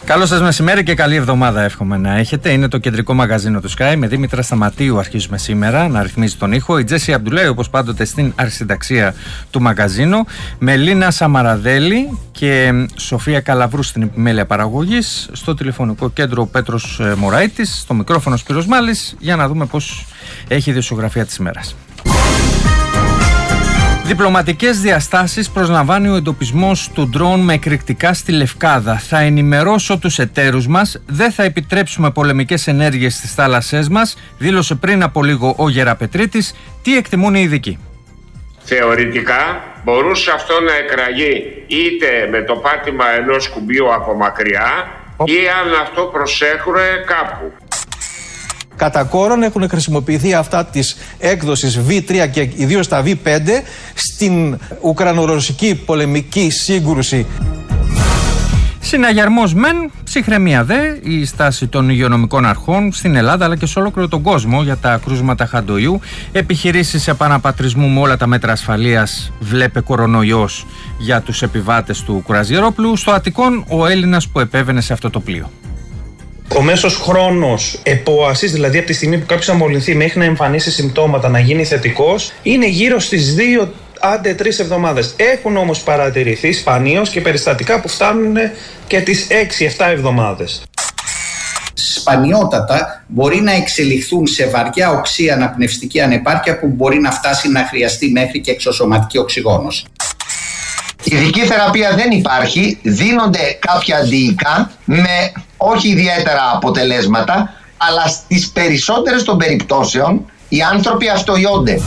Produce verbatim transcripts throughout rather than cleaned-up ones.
Καλό σας μεσημέρι και καλή εβδομάδα εύχομαι να έχετε. Είναι το κεντρικό μαγαζίνο του Sky. Με Δήμητρα Σταματίου αρχίζουμε σήμερα να ρυθμίζει τον ήχο. Η Τζέσι Αμπτουλέη, όπως πάντοτε, στην αρχισυνταξία του μαγαζίνου. Με Λίνα Σαμαραδέλη και Σοφία Καλαβρού στην επιμέλεια παραγωγής. Στο τηλεφωνικό κέντρο ο Πέτρος Μωραΐτης. Στο μικρόφωνο Σπύρος Μάλης. Για να δούμε πώς έχει η ειδησιογραφία της ημέρας. Διπλωματικές διαστάσεις προσλαμβάνει ο εντοπισμός του ντρόουν με εκρηκτικά στη Λευκάδα. Θα ενημερώσω τους εταίρους μας, δεν θα επιτρέψουμε πολεμικές ενέργειες στις θάλασσές μας, δήλωσε πριν από λίγο ο Γεραπετρίτης. Τι εκτιμούν οι ειδικοί? Θεωρητικά μπορούσε αυτό να εκραγεί είτε με το πάτημα ενός κουμπίου από μακριά ή αν αυτό προσέχουρε κάπου. Κατά κόρον έχουν χρησιμοποιηθεί αυτά της έκδοσης βι τρία και ιδίως τα βι πέντε στην ουκρανο-ρωσική πολεμική σύγκρουση. Συναγερμός μεν, ψυχραιμία δε, η στάση των υγειονομικών αρχών στην Ελλάδα αλλά και σε ολόκληρο τον κόσμο για τα κρούσματα χαντοϊού. Επιχειρήσεις επαναπατρισμού με όλα τα μέτρα ασφαλείας, βλέπε κορονοϊός για τους επιβάτες του κουραζιερόπλου. Στο Αττικόν ο Έλληνας που επέβαινε σε αυτό το πλοίο. Ο μέσος χρόνος επόασης, δηλαδή από τη στιγμή που κάποιος αμολυνθεί μέχρι να εμφανίσει συμπτώματα, να γίνει θετικός, είναι γύρω στις δύο άντε τρεις εβδομάδες. Έχουν όμως παρατηρηθεί σπανίως και περιστατικά που φτάνουν και τις έξι εφτά εβδομάδες. Σπανιότατα μπορεί να εξελιχθούν σε βαριά οξύ αναπνευστική ανεπάρκεια που μπορεί να φτάσει να χρειαστεί μέχρι και εξωσωματική οξυγόνωση. Ειδική θεραπεία δεν υπάρχει, δίνονται κάποια αντιϊκά με όχι ιδιαίτερα αποτελέσματα, αλλά στις περισσότερες των περιπτώσεων οι άνθρωποι αυτοϊώνται.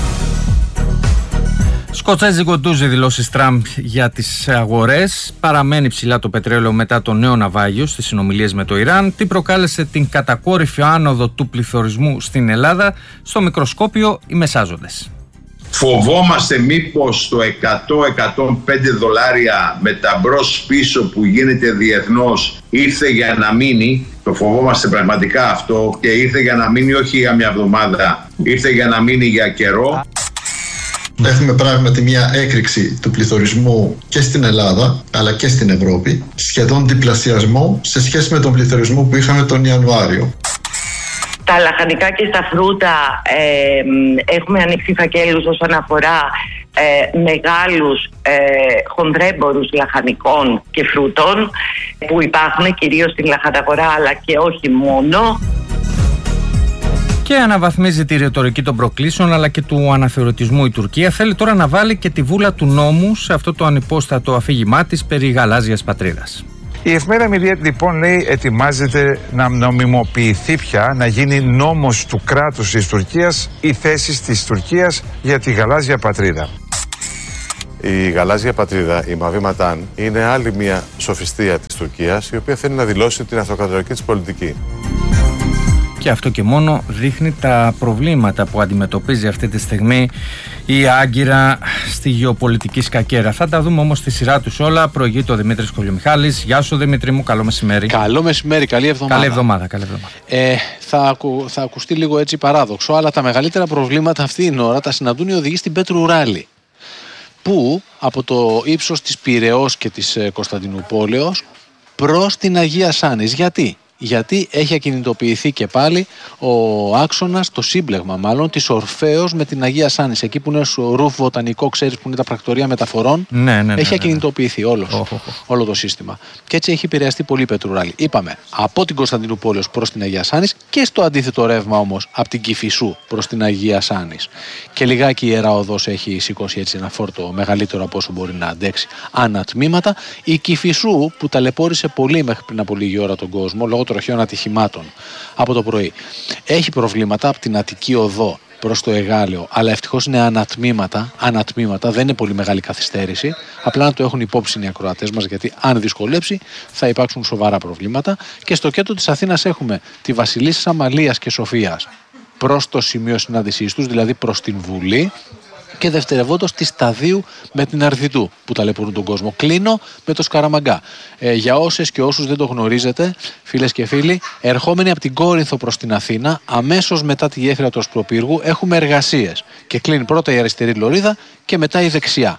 Σκοτσέζικο ντουζ οι δηλώσεις Τραμπ για τις αγορές. Παραμένει ψηλά το πετρέλαιο μετά το νέο ναυάγιο στις συνομιλίες με το Ιράν. Τι προκάλεσε την κατακόρυφη άνοδο του πληθωρισμού στην Ελλάδα? Στο μικροσκόπιο οι μεσάζοντες. Φοβόμαστε μήπως το εκατό με εκατόν πέντε δολάρια με τα μπρος πίσω που γίνεται διεθνώς ήρθε για να μείνει? Το φοβόμαστε πραγματικά αυτό και ήρθε για να μείνει όχι για μια εβδομάδα, ήρθε για να μείνει για καιρό. Έχουμε πράγματι μια έκρηξη του πληθωρισμού και στην Ελλάδα αλλά και στην Ευρώπη, σχεδόν διπλασιασμό σε σχέση με τον πληθωρισμό που είχαμε τον Ιανουάριο. Τα λαχανικά και στα φρούτα ε, έχουμε ανοίξει φακέλους όσον αφορά ε, μεγάλους ε, χονδρέμπορους λαχανικών και φρούτων που υπάρχουν κυρίως στην λαχαναγορά αλλά και όχι μόνο. Και αναβαθμίζει τη ρητορική των προκλήσεων αλλά και του αναθεωρητισμού η Τουρκία. Θέλει τώρα να βάλει και τη βούλα του νόμου σε αυτό το ανυπόστατο αφήγημά της περί γαλάζιας πατρίδας. Η εφημερίδα λοιπόν λέει ετοιμάζεται να νομιμοποιηθεί πια, να γίνει νόμος του κράτους της Τουρκίας η θέση της Τουρκίας για τη γαλάζια πατρίδα. Η γαλάζια πατρίδα, η Μαβήματάν, είναι άλλη μια σοφιστία της Τουρκίας η οποία θέλει να δηλώσει την αυτοκρατορική της πολιτική. Και αυτό και μόνο δείχνει τα προβλήματα που αντιμετωπίζει αυτή τη στιγμή η Άγκυρα στη γεωπολιτική σκακέρα. Θα τα δούμε όμως στη σειρά τους όλα. Προηγείται ο Δημήτρης Κολιομιχάλης. Γεια σου Δημήτρη μου, καλό μεσημέρι. Καλό μεσημέρι, καλή εβδομάδα. Καλή εβδομάδα, καλή εβδομάδα. Ε, θα, ακου, θα ακουστεί λίγο έτσι παράδοξο, αλλά τα μεγαλύτερα προβλήματα αυτή την ώρα τα συναντούν οι οδηγοί στην Πέτρου Ράλι, που από το ύψος της Πειραιώς και της Κωνσταντινούπολεως προς την Αγία Σάνης. Γιατί? Γιατί έχει ακινητοποιηθεί και πάλι ο άξονας, το σύμπλεγμα μάλλον, της Ορφέως με την Αγία Σάνης. Εκεί που είναι στο ρουφ βοτανικό, ξέρεις που είναι τα πρακτορία μεταφορών. Ναι, ναι, ναι, έχει ναι, ναι. ακινητοποιηθεί όλος, oh, oh, oh. όλο το σύστημα. Και έτσι έχει επηρεαστεί πολύ η Πέτρου Ράλι. Είπαμε από την Κωνσταντινούπολεως προς την Αγία Σάνης και στο αντίθετο ρεύμα όμως από την Κηφισού προς την Αγία Σάνης. Και λιγάκι η Ιερά Οδός έχει σηκώσει έτσι ένα φόρτο μεγαλύτερο από όσο μπορεί να αντέξει ανατμήματα. Η Κηφισού που ταλαιπώρησε πολύ μέχρι πριν από λίγη ώρα τον κόσμο λόγω τροχαίων ατυχημάτων από το πρωί. Έχει προβλήματα από την Αττική Οδό προς το Εγάλεο, αλλά ευτυχώς είναι ανατμήματα, ανατμήματα, δεν είναι πολύ μεγάλη καθυστέρηση. Απλά να το έχουν υπόψη οι ακροατές μας, γιατί αν δυσκολέψει θα υπάρξουν σοβαρά προβλήματα. Και στο κέντρο της Αθήνας έχουμε τη Βασιλίσσα Αμαλίας και Σοφίας προς το σημείο συνάντησής τους, δηλαδή προς την Βουλή, και δευτερευόντως τη Σταδίου με την Αρδιτού που ταλαιπωρούν τον κόσμο. Κλείνω με το Σκαραμαγκά. Ε, για όσες και όσους δεν το γνωρίζετε, φίλες και φίλοι, ερχόμενοι από την Κόρινθο προς την Αθήνα, αμέσως μετά τη γέφυρα του Ασπροπύργου έχουμε εργασίες. Και κλείνει πρώτα η αριστερή λωρίδα και μετά η δεξιά.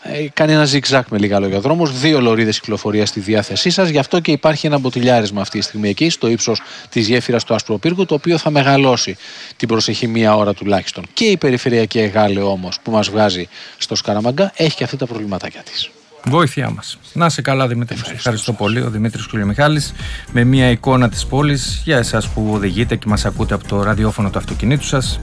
ε, κάνει ένα ζιγ-ζακ με λίγα λόγια δρόμος, δύο λωρίδες κυκλοφορίας στη διάθεσή σας, γι' αυτό και υπάρχει ένα μποτιλιάρισμα αυτή τη στιγμή εκεί, στο ύψος της γέφυρας του Ασπροπύργου, το οποίο θα μεγαλώσει την προσεχή μία ώρα τουλάχιστον. Και η περιφερειακή Εγάλε όμως, που μας βγάζει στο Σκαραμαγκά, έχει και αυτή τα προβληματάκια της. Βοήθειά μας. Να σε καλά, Δημήτρη. Ευχαριστώ, Ευχαριστώ πολύ. Ο Δημήτρης Κουλιομιχάλης με μια εικόνα της πόλης για εσάς που οδηγείτε και μας ακούτε από το ραδιόφωνο του αυτοκινήτου σας.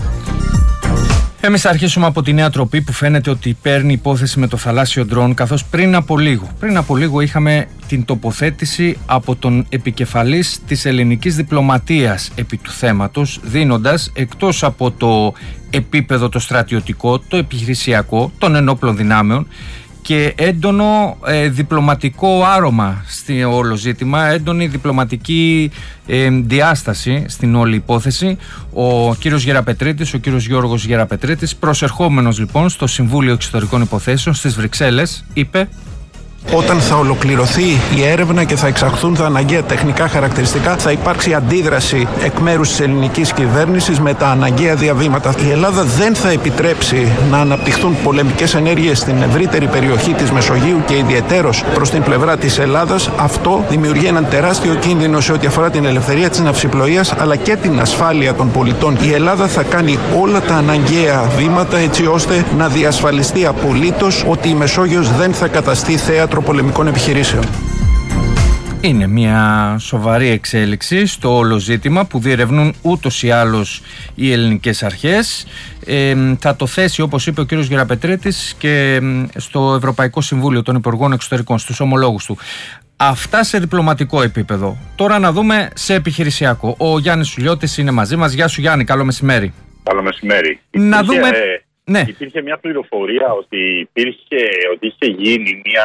Εμείς θα αρχίσουμε από τη Νέα Τροπή, που φαίνεται ότι παίρνει υπόθεση με το θαλάσσιο ντρόν, καθώς πριν από λίγο, πριν από λίγο είχαμε την τοποθέτηση από τον επικεφαλής της ελληνικής διπλωματίας επί του θέματος, δίνοντας εκτός από το επίπεδο το στρατιωτικό, το επιχειρησιακό των ενόπλων δυνάμεων και έντονο ε, διπλωματικό άρωμα στο όλο ζήτημα, έντονη διπλωματική ε, διάσταση στην όλη υπόθεση. Ο κύριος Γεραπετρίτης, ο κύριος Γιώργος Γεραπετρίτης, προσερχόμενος λοιπόν στο Συμβούλιο Εξωτερικών Υποθέσεων στις Βρυξέλλες, είπε: Όταν θα ολοκληρωθεί η έρευνα και θα εξαχθούν τα αναγκαία τεχνικά χαρακτηριστικά, θα υπάρξει αντίδραση εκ μέρους της ελληνικής κυβέρνησης με τα αναγκαία διαβήματα. Η Ελλάδα δεν θα επιτρέψει να αναπτυχθούν πολεμικές ενέργειες στην ευρύτερη περιοχή της Μεσογείου και ιδιαιτέρως προς την πλευρά της Ελλάδας. Αυτό δημιουργεί έναν τεράστιο κίνδυνο σε ό,τι αφορά την ελευθερία της ναυσιπλοείας αλλά και την ασφάλεια των πολιτών. Η Ελλάδα θα κάνει όλα τα αναγκαία βήματα έτσι ώστε να διασφαλιστεί απολύτως ότι η Μεσόγειος δεν θα καταστεί θέατρο πολεμικών επιχειρήσεων. Είναι μια σοβαρή εξέλιξη στο όλο ζήτημα που διερευνούν ούτως ή άλλως οι ελληνικές αρχές. Ε, θα το θέσει, όπως είπε ο κύριος Γεραπετρίτης, και στο Ευρωπαϊκό Συμβούλιο των Υπουργών Εξωτερικών, στους ομολόγους του. Αυτά σε διπλωματικό επίπεδο. Τώρα να δούμε σε επιχειρησιακό. Ο Γιάννης Σουλιώτης είναι μαζί μας. Γεια σου Γιάννη, καλό μεσημέρι. Καλό μεσημέρι. Να υπήρχε, δούμε... Ναι. Υπήρχε μια πληροφορία ότι, υπήρχε, ότι είχε γίνει μια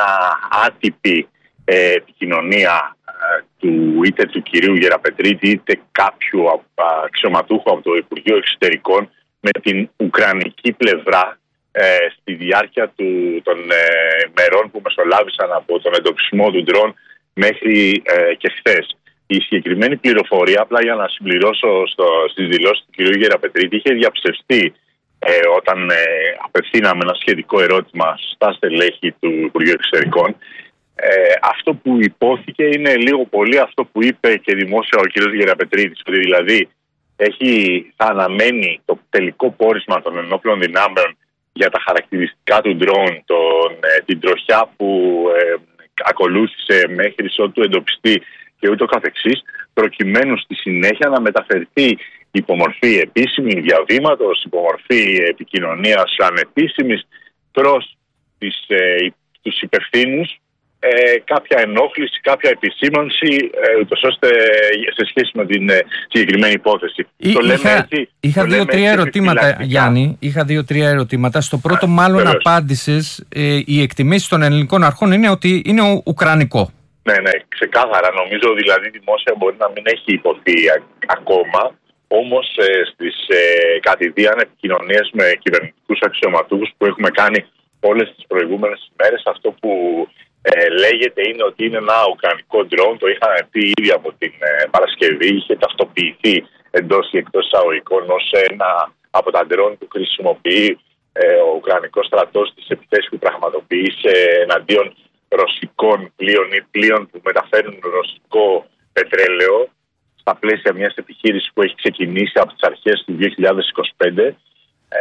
άτυπη ε, επικοινωνία ε, του, είτε του κυρίου Γεραπετρίτη είτε κάποιου αξιωματούχου από το Υπουργείο Εξωτερικών με την ουκρανική πλευρά ε, στη διάρκεια του, των ε, μερών που μεσολάβησαν από τον εντοπισμό του ντρόν μέχρι ε, και χθες. Η συγκεκριμένη πληροφορία, απλά για να συμπληρώσω στο, στις δηλώσεις του κυρίου Γεραπετρίτη, είχε διαψευστεί Ε, όταν ε, απευθύναμε ένα σχετικό ερώτημα στα στελέχη του Υπουργείου Εξωτερικών. Ε, αυτό που υπόθηκε είναι λίγο πολύ αυτό που είπε και δημόσια ο κ. Γεραπετρίτης, ότι δηλαδή έχει, θα αναμένει το τελικό πόρισμα των ενόπλων δυνάμεων για τα χαρακτηριστικά του ντρόν, τον, ε, την τροχιά που ε, ακολούθησε μέχρι ότου εντοπιστεί και ούτω καθεξής, προκειμένου στη συνέχεια να μεταφερθεί υπομορφή επίσημη διαβήματος, υπομορφή επικοινωνίας ανεπίσημης προς τις, ε, τους υπευθύνους ε, κάποια ενόχληση, κάποια επισήμανση ε, ούτως ώστε σε σχέση με την ε, συγκεκριμένη υπόθεση. Εί, το λέμε είχα έτσι, είχα δύο-τρία ερωτήματα, Γιάννη. Είχα δύο-τρία ερωτήματα. Στο πρώτο, Α, μάλλον βεβαίως. απάντησες, ε, οι εκτιμήσεις των ελληνικών αρχών είναι ότι είναι ο, ουκρανικό. Ναι, ναι, ξεκάθαρα. Νομίζω δηλαδή δημόσια μπορεί να μην έχει υποθεί ακόμα. Όμως ε, στις ε, κατηδίαν επικοινωνίες με κυβερνητικούς αξιωματούχους που έχουμε κάνει όλες τις προηγούμενες ημέρες, αυτό που ε, λέγεται είναι ότι είναι ένα ουκρανικό ντρόν. Το είχαν πει ήδη από την ε, Παρασκευή, είχε ταυτοποιηθεί εντός ή εκτός εισαγωγικών ως ένα από τα ντρόν που χρησιμοποιεί ε, ο ουκρανικός στρατός στις επιθέσεις που πραγματοποιεί σε εναντίον ρωσικών πλοίων ή πλοίων που μεταφέρουν ρωσικό πετρέλαιο, στα πλαίσια μιας επιχείρησης που έχει ξεκινήσει από τις αρχές του δύο χιλιάδες είκοσι πέντε. Ε,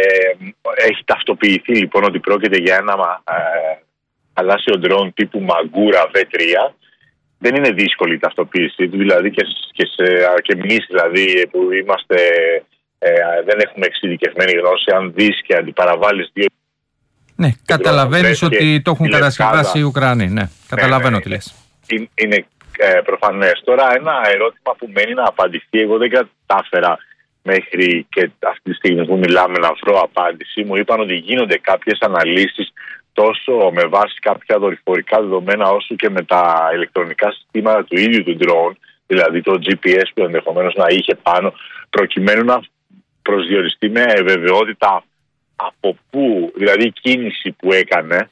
έχει ταυτοποιηθεί λοιπόν ότι πρόκειται για ένα ε, θαλάσσιο ντρόν τύπου Μαγκούρα βι τρία. Δεν είναι δύσκολη η ταυτοποίησή του, δηλαδή και, και, σε, και εμείς δηλαδή, που είμαστε, ε, δεν έχουμε εξειδικευμένη γνώση, αν δεις και αντιπαραβάλεις δύο... Ναι, καταλαβαίνεις ότι το έχουν κατασκευάσει οι Ουκρανοί. Ναι, καταλαβαίνω ναι, ναι, τι λες. Είναι, είναι ε, προφανές. Τώρα ένα ερώτημα που μένει να απαντηθεί, εγώ δεν κατάφερα μέχρι και αυτή τη στιγμή που μιλάμε να βρω απάντηση. Μου είπαν ότι γίνονται κάποιες αναλύσεις τόσο με βάση κάποια δορυφορικά δεδομένα όσο και με τα ηλεκτρονικά συστήματα του ίδιου του drone, δηλαδή το τζι πι ες που ενδεχομένως να είχε πάνω, προκειμένου να προσδιοριστεί με βεβαιότητα από πού, δηλαδή η κίνηση που έκανε,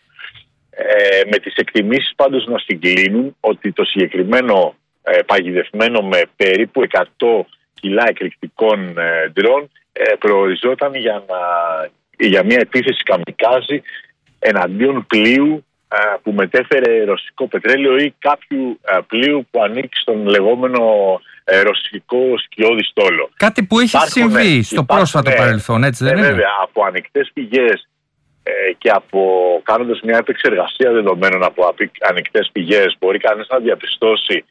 ε, με τις εκτιμήσεις πάντως να συγκλίνουν ότι το συγκεκριμένο ε, παγιδευμένο με περίπου εκατό κιλά εκρηκτικών ε, drone ε, προοριζόταν για, να, για μια επίθεση καμικάζι εναντίον πλοίου που μετέφερε ρωσικό πετρέλαιο ή κάποιου πλοίου που ανήκει στον λεγόμενο ρωσικό σκιώδη στόλο. Κάτι που έχει Υπάρχουν, συμβεί στο υπάρχουν, πρόσφατο ναι, παρελθόν, έτσι δεν ναι, είναι? Βέβαια, από ανοιχτές πηγές ε, και από κάνοντας μια επεξεργασία δεδομένων από ανοιχτές πηγές, μπορεί κανείς να διαπιστώσει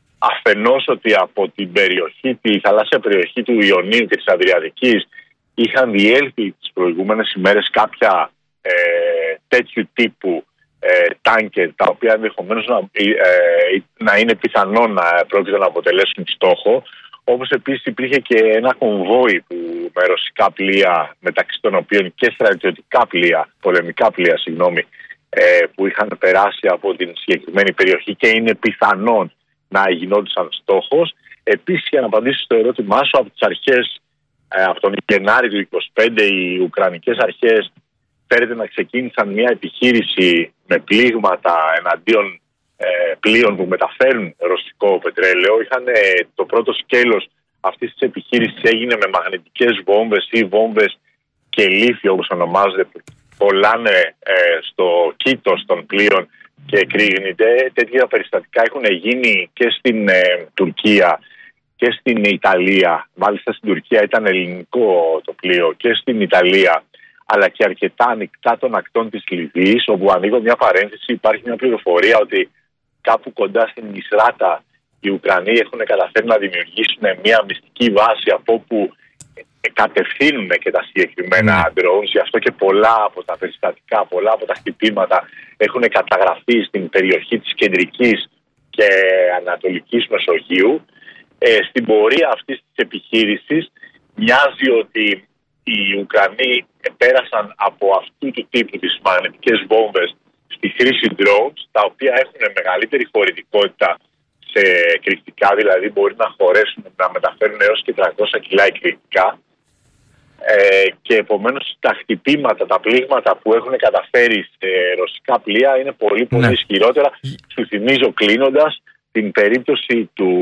αφενός ότι από την περιοχή, τη θαλάσσια περιοχή του Ιωνίου και της Αδριατικής είχαν διέλθει τις προηγούμενες ημέρες κάποια ε, τέτοιου τύπου ε, τάνκερ, τα οποία ενδεχομένως να, ε, να είναι πιθανό να πρόκειται να αποτελέσουν στόχο. Όπως επίσης υπήρχε και ένα κομβόι που, με ρωσικά πλοία, μεταξύ των οποίων και στρατιωτικά πλοία, πολεμικά πλοία, συγγνώμη, ε, που είχαν περάσει από την συγκεκριμένη περιοχή και είναι πιθανόν να γινόντουσαν στόχος. Επίσης, για να απαντήσω στο ερώτημά σου, από τις αρχές, ε, από τον Γενάρη του είκοσι πέντε, οι Ουκρανικές αρχές φέρεται να ξεκίνησαν μια επιχείρηση με πλήγματα εναντίον ε, πλοίων που μεταφέρουν ρωσικό πετρέλαιο. Είχαν, ε, το πρώτο σκέλος αυτής της επιχείρησης έγινε με μαγνητικές βόμβες ή βόμβες και λίθι, όπως ονομάζονται, που κολλάνε ε, στο κήτος των πλοίων και εκρήγνεται. Τέτοια περιστατικά έχουν γίνει και στην ε, Τουρκία και στην Ιταλία. Μάλιστα στην Τουρκία ήταν ελληνικό το πλοίο, και στην Ιταλία, αλλά και αρκετά ανοιχτά των ακτών της Λιβύης, όπου, ανοίγω μια παρένθεση, υπάρχει μια πληροφορία ότι κάπου κοντά στην Μισράτα οι Ουκρανοί έχουν καταφέρει να δημιουργήσουν μια μυστική βάση από όπου κατευθύνουν και τα συγκεκριμένα mm. drones. Γι' αυτό και πολλά από τα περιστατικά, πολλά από τα χτυπήματα έχουν καταγραφεί στην περιοχή της κεντρικής και ανατολικής Μεσογείου. Ε, στην πορεία αυτής της επιχείρησης μοιάζει ότι οι Ουκρανοί πέρασαν από αυτού του τύπου τις μαγνητικές βόμβες στη χρήση drones, τα οποία έχουν μεγαλύτερη χωρητικότητα σε εκρηκτικά, δηλαδή μπορεί να χωρέσουν, να μεταφέρουν έως και τριακόσια κιλά εκρηκτικά, ε, και επομένως τα χτυπήματα, τα πλήγματα που έχουν καταφέρει σε ρωσικά πλοία είναι πολύ πολύ ναι. ισχυρότερα. Σου θυμίζω, κλείνοντας, την περίπτωση του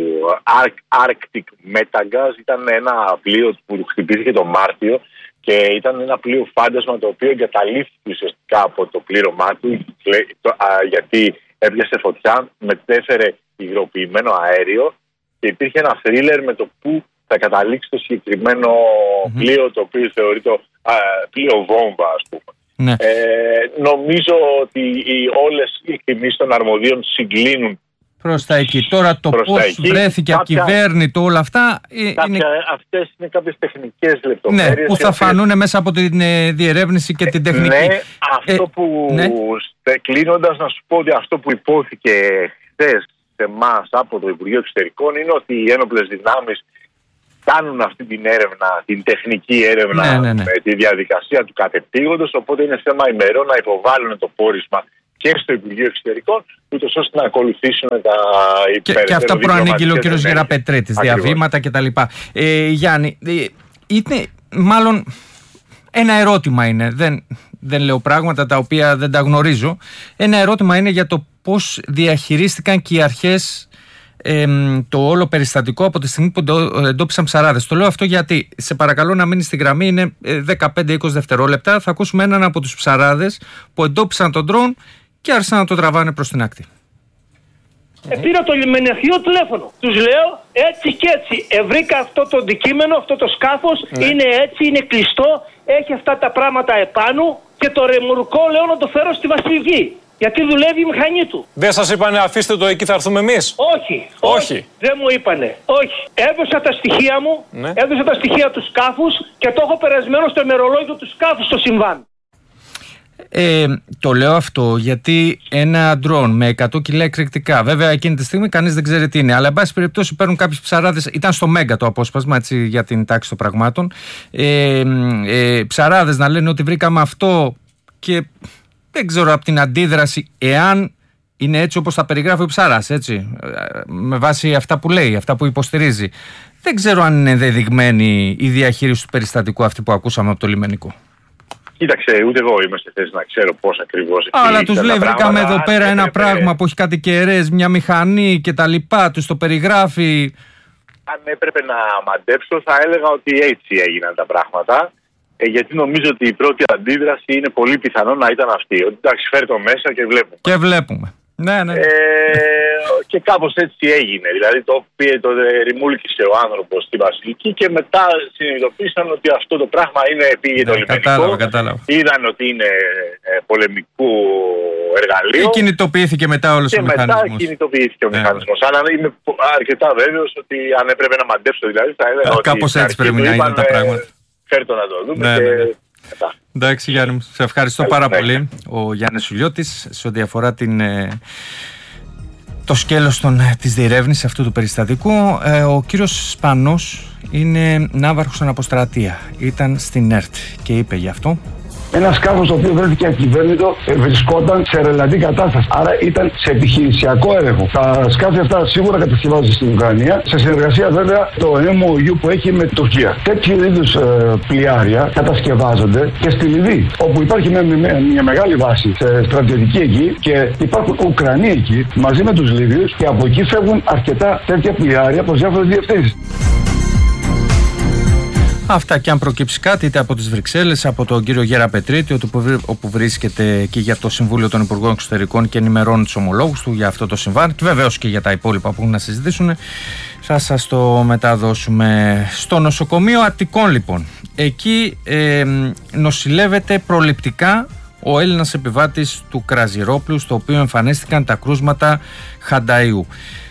Arctic Metagas. Ήταν ένα πλοίο που χτυπήθηκε το Μάρτιο και ήταν ένα πλοίο φάντασμα, το οποίο εγκαταλείφθηκε ουσιαστικά από το πλήρωμά του, γιατί έπιασε φωτιά, μετέφερε υγροποιημένο αέριο και υπήρχε ένα θρίλερ με το που θα καταλήξει το συγκεκριμένο mm-hmm. πλοίο, το οποίο θεωρείται α, πλοίο βόμβα, ας πούμε. Ναι. Ε, νομίζω ότι οι, όλες οι εκτιμήσεις των αρμοδίων συγκλίνουν προς τα εκεί. Τώρα το πώς βρέθηκε κάποια... ακυβέρνητο όλα αυτά κάποια, είναι... Αυτές είναι κάποιες τεχνικές λεπτομέρειες. Ναι, που θα οποίες... φανούν μέσα από την ε, διερεύνηση και την τεχνική. Ναι, αυτό ε, που ναι. κλείνοντας να σου πω ότι αυτό που υπόθηκε χθες σε εμάς από το Υπουργείο Εξωτερικών είναι ότι οι ένοπλες δυνάμεις κάνουν αυτή την έρευνα, την τεχνική έρευνα ναι, ναι, ναι. με τη διαδικασία του κατεπήγοντος, οπότε είναι θέμα ημερών να υποβάλουν το πόρισμα και στο Υπουργείο Εξωτερικών, ούτως ώστε να ακολουθήσουν τα υπέρ. Και, και αυτά που προανήγγειλε ο κ. Γεραπετρέτης, διαβήματα κτλ. Ε, Γιάννη, ε, είναι μάλλον ένα ερώτημα είναι, δεν, δεν λέω πράγματα τα οποία δεν τα γνωρίζω, ένα ερώτημα είναι για το πώς διαχειρίστηκαν και οι αρχές ε, το όλο περιστατικό από τη στιγμή που εντόπισαν ψαράδες. Το λέω αυτό γιατί, σε παρακαλώ να μείνει στη γραμμή, είναι δεκαπέντε με είκοσι δευτερόλεπτα, θα ακούσουμε έναν από τους ψαράδες που εντόπισαν τον ντρόουν και άρχισαν να το τραβάνε προς την άκρη. Ε, πήρα το λιμενιαχείο τηλέφωνο. Τους λέω έτσι και έτσι. Ε, βρήκα αυτό το αντικείμενο, αυτό το σκάφος, ναι. είναι έτσι, είναι κλειστό, έχει αυτά τα πράγματα επάνω και το ρεμουρκό λέω να το φέρω στη Βασιλική. Γιατί δουλεύει η μηχανή του. Δεν σας είπανε αφήστε το εκεί, θα έρθουμε εμείς? Όχι, όχι. όχι. Δεν μου είπανε. Όχι. Έδωσα τα στοιχεία μου, ναι. έδωσα τα στοιχεία του σκάφους και το έχω περασμένο στο ημερολόγιο του σκάφους στο συμβάν. Ε, το λέω αυτό γιατί ένα ντρόν με εκατό κιλά εκρηκτικά, βέβαια εκείνη τη στιγμή κανείς δεν ξέρει τι είναι, αλλά εν πάση περιπτώσει παίρνουν κάποιοι ψαράδες, ήταν στο Μέγκα το απόσπασμα έτσι, για την τάξη των πραγμάτων, ε, ε, ψαράδες να λένε ότι βρήκαμε αυτό και δεν ξέρω από την αντίδραση εάν είναι έτσι όπως τα περιγράφει ο ψαράς, έτσι, με βάση αυτά που λέει, αυτά που υποστηρίζει. Δεν ξέρω αν είναι ενδεδειγμένη η διαχείριση του περιστατικού αυτή που ακούσαμε από το λιμενικό. Κοίταξε, ούτε εγώ είμαι σε θέση να ξέρω πώς ακριβώς. Αλλά τους λέει, βρήκαμε εδώ πέρα ένα έπρεπε... πράγμα που έχει κάτι κεραίες, μια μηχανή και τα λοιπά, τους το περιγράφει. Αν έπρεπε να μαντέψω, θα έλεγα ότι έτσι έγιναν τα πράγματα. Ε, γιατί νομίζω ότι η πρώτη αντίδραση είναι πολύ πιθανό να ήταν αυτή. Ότι εντάξει, φέρ το μέσα και βλέπουμε. Και βλέπουμε. Ναι, ναι. Ε, και κάπως έτσι έγινε. Δηλαδή το, το ρημούλκησε ο άνθρωπος στη Βασιλική και μετά συνειδητοποίησαν ότι αυτό το πράγμα είναι, πήγε ναι, το λιμενικό. Κατάλαβα, κατάλαβα. Είδαν ότι είναι ε, πολεμικό εργαλείο. Και κινητοποιήθηκε μετά όλος ο μηχανισμός. Και μετά κινητοποιήθηκε ο ναι. μηχανισμός. Αλλά είμαι αρκετά βέβαιος ότι αν έπρεπε να μαντέψω δηλαδή θα έλεγα ότι κάπως έτσι πρέπει να είναι τα πράγματα. Φέρτο να το δούμε ναι, και... ναι, ναι. Εντάξει Γιάννη, σε ευχαριστώ πάρα πολύ. Ο Γιάννης Σουλιώτης σε ό,τι αφορά την, το σκέλος των, της διερεύνησης αυτού του περιστατικού. Ε, ο κύριος Σπανός είναι ναύαρχος αναποστρατεία. Ήταν στην ΕΡΤ και είπε γι' αυτό. Ένα σκάφος το οποίο βρέθηκε ακυβέρνητο βρισκόταν σε ρελαντή κατάσταση. Άρα ήταν σε επιχειρησιακό έλεγχο. Τα σκάφη αυτά σίγουρα κατασκευάζονται στην Ουκρανία, σε συνεργασία βέβαια το εμ ο γιου που έχει με την Τουρκία. Τέτοιου είδους ε, πλοιάρια κατασκευάζονται και στη Λιβύη, όπου υπάρχει μια, μια, μια μεγάλη βάση σε στρατιωτική εκεί και υπάρχουν Ουκρανοί εκεί μαζί με τους Λίβιους και από εκεί φεύγουν αρκετά τέτοια πλοιάρια προς διάφορες διευθύνσεις. Αυτά και αν προκύψει κάτι είτε από τις Βρυξέλλες, από τον κύριο Γεραπετρίτη, όπου βρίσκεται εκεί για το Συμβούλιο των Υπουργών Εξωτερικών και ενημερώνει τους ομολόγους του για αυτό το συμβάν και βεβαίως και για τα υπόλοιπα που έχουν να συζητήσουν, θα σας το μεταδώσουμε. Στο νοσοκομείο Αττικών λοιπόν, εκεί ε, νοσηλεύεται προληπτικά ο Έλληνας επιβάτης του Κραζιερόπλου, στο οποίο εμφανίστηκαν τα κρούσματα Χανταΐου.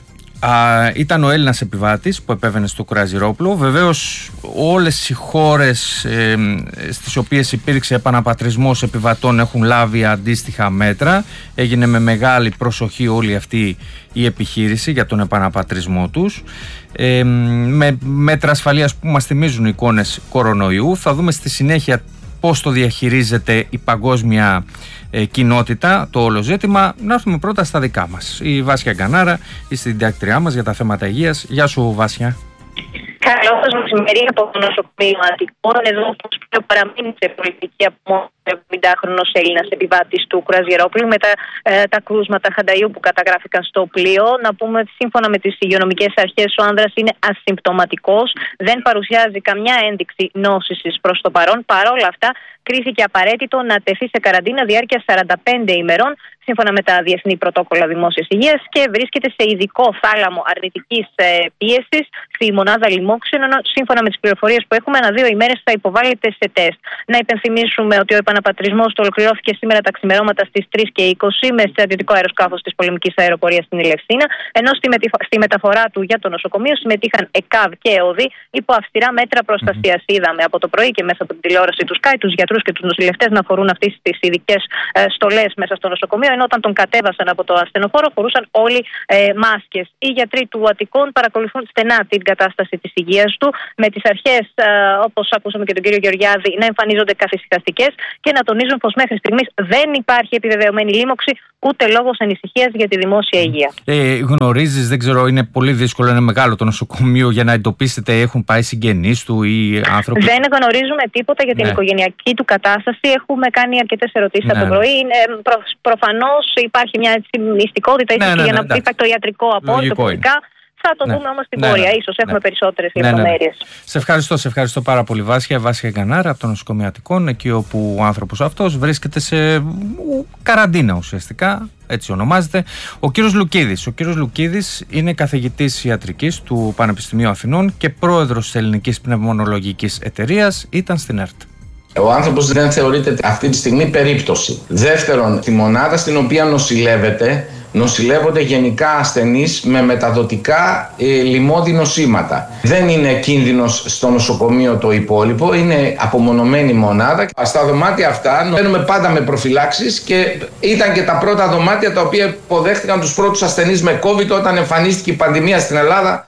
Α, ήταν ο Έλληνας επιβάτης που επέβαινε στο Κραζιερόπλο. Βεβαίως όλες οι χώρες ε, στις οποίες υπήρξε επαναπατρισμός επιβατών έχουν λάβει αντίστοιχα μέτρα. Έγινε με μεγάλη προσοχή όλη αυτή η επιχείρηση για τον επαναπατρισμό τους, ε, με μέτρα ασφαλείας που μας θυμίζουν εικόνες κορονοϊού. Θα δούμε στη συνέχεια πώς το διαχειρίζεται η παγκόσμια ε, κοινότητα το όλο ζήτημα. Να έρθουμε πρώτα στα δικά μας. Η Βάσια Γκανάρα, η συντάκτριά μας για τα θέματα υγείας. Γεια σου Βάσια. Καλό σας μεσημέρι από το νοσοκομείο Αττικών. Εδώ όπως πλέον παραμείνει σε πολιτική απομόνωση εβδομηντάχρονος Έλληνας επιβάτης του Κραζιερόπλου με τα, ε, τα κρούσματα Χανταΐου που καταγράφηκαν στο πλοίο. Να πούμε ότι σύμφωνα με τις υγειονομικές αρχές ο άνδρας είναι ασυμπτωματικός, δεν παρουσιάζει καμιά ένδειξη νόσησης προς το παρόν. Παρόλα αυτά κρίθηκε απαραίτητο να τεθεί σε καραντίνα διάρκεια σαράντα πέντε ημερών σύμφωνα με τα διεθνή πρωτόκολλα δημόσιας υγείας και βρίσκεται σε ειδικό θάλαμο αρνητικής ε, πίεσης στη μονάδα λοιμόξεων, ενώ σύμφωνα με τις πληροφορίες που έχουμε ανά δύο ημέρες θα υποβάλλεται σε τεστ. Να υπενθυμίσουμε ότι ο επαναπατρισμός του ολοκληρώθηκε σήμερα τα ξημερώματα στις τρεις και είκοσι με στρατιωτικό αεροσκάφος της πολεμικής αεροπορίας στην Ηλευσίνα, ενώ στη, μετη... στη μεταφορά του για το νοσοκομείο συμμετείχαν ΕΚΑΒ και ΕΟΔΗ υπό αυστηρά μέτρα προστασίας. Mm-hmm. Είδαμε από το πρωί και μέσα από την τηλεόραση του Sky τους γιατρούς και τους νοσηλευτές να φορούν αυτές τις ειδικές ε, στολές μέσα στο νοσοκομείο, ενώ όταν τον κατέβασαν από το ασθενοφόρο φορούσαν όλοι ε, μάσκες. Οι γιατροί του Αττικών παρακολουθούν στενά την κατάσταση της υγείας του, με τις αρχές, ε, όπως ακούσαμε και τον κύριο Γεωργιάδη, να εμφανίζονται καθησυχαστικές και να τονίζουν πως μέχρι στιγμής δεν υπάρχει επιβεβαιωμένη λίμωξη ούτε λόγος ανησυχίας για τη δημόσια υγεία. Ε, γνωρίζεις, δεν ξέρω, είναι πολύ δύσκολο, είναι μεγάλο το νοσοκομείο για να εντοπίσετε έχουν πάει συγγενείς του ή άνθρωποι. Δεν γνωρίζουμε τίποτα για την ναι. οικογενειακή του κατάσταση. Έχουμε κάνει αρκετές ερωτήσεις ναι, από το πρωί. Είναι, προ, προφανώς υπάρχει μια έτσι, μυστικότητα, ίσως ναι, ναι, και για ναι, να ναι, υπάρχει το ιατρικό απόρριτο πολιτικά. Θα το ναι. δούμε όμως στην ναι, πορεία. Ναι, ίσως ναι, έχουμε ναι. περισσότερες ναι, λεπτομέρειες. Ναι, ναι. Σε ευχαριστώ, σε ευχαριστώ πάρα πολύ Βάσια. Βάσια Γκανάρα από το νοσοκομείο Αττικών, εκεί όπου ο άνθρωπος αυτός βρίσκεται σε καραντίνα ουσιαστικά, έτσι ονομάζεται. Ο κύριος Λουκίδης. Ο κύριος Λουκίδης είναι καθηγητής ιατρικής του Πανεπιστημίου Αθηνών και πρόεδρος της Ελληνικής Πνευμονολογικής Εταιρείας. Ήταν στην ΕΡΤ. Ο άνθρωπος δεν θεωρείται αυτή τη στιγμή περίπτωση. Δεύτερον, τη μονάδα στην οποία νοσηλεύεται, νοσηλεύονται γενικά ασθενείς με μεταδοτικά ε, λοιμώδη νοσήματα. Δεν είναι κίνδυνος στο νοσοκομείο το υπόλοιπο, είναι απομονωμένη μονάδα. Στα δωμάτια αυτά μπαίνουμε πάντα με προφυλάξεις και ήταν και τα πρώτα δωμάτια τα οποία υποδέχτηκαν τους πρώτους ασθενείς με COVID όταν εμφανίστηκε η πανδημία στην Ελλάδα.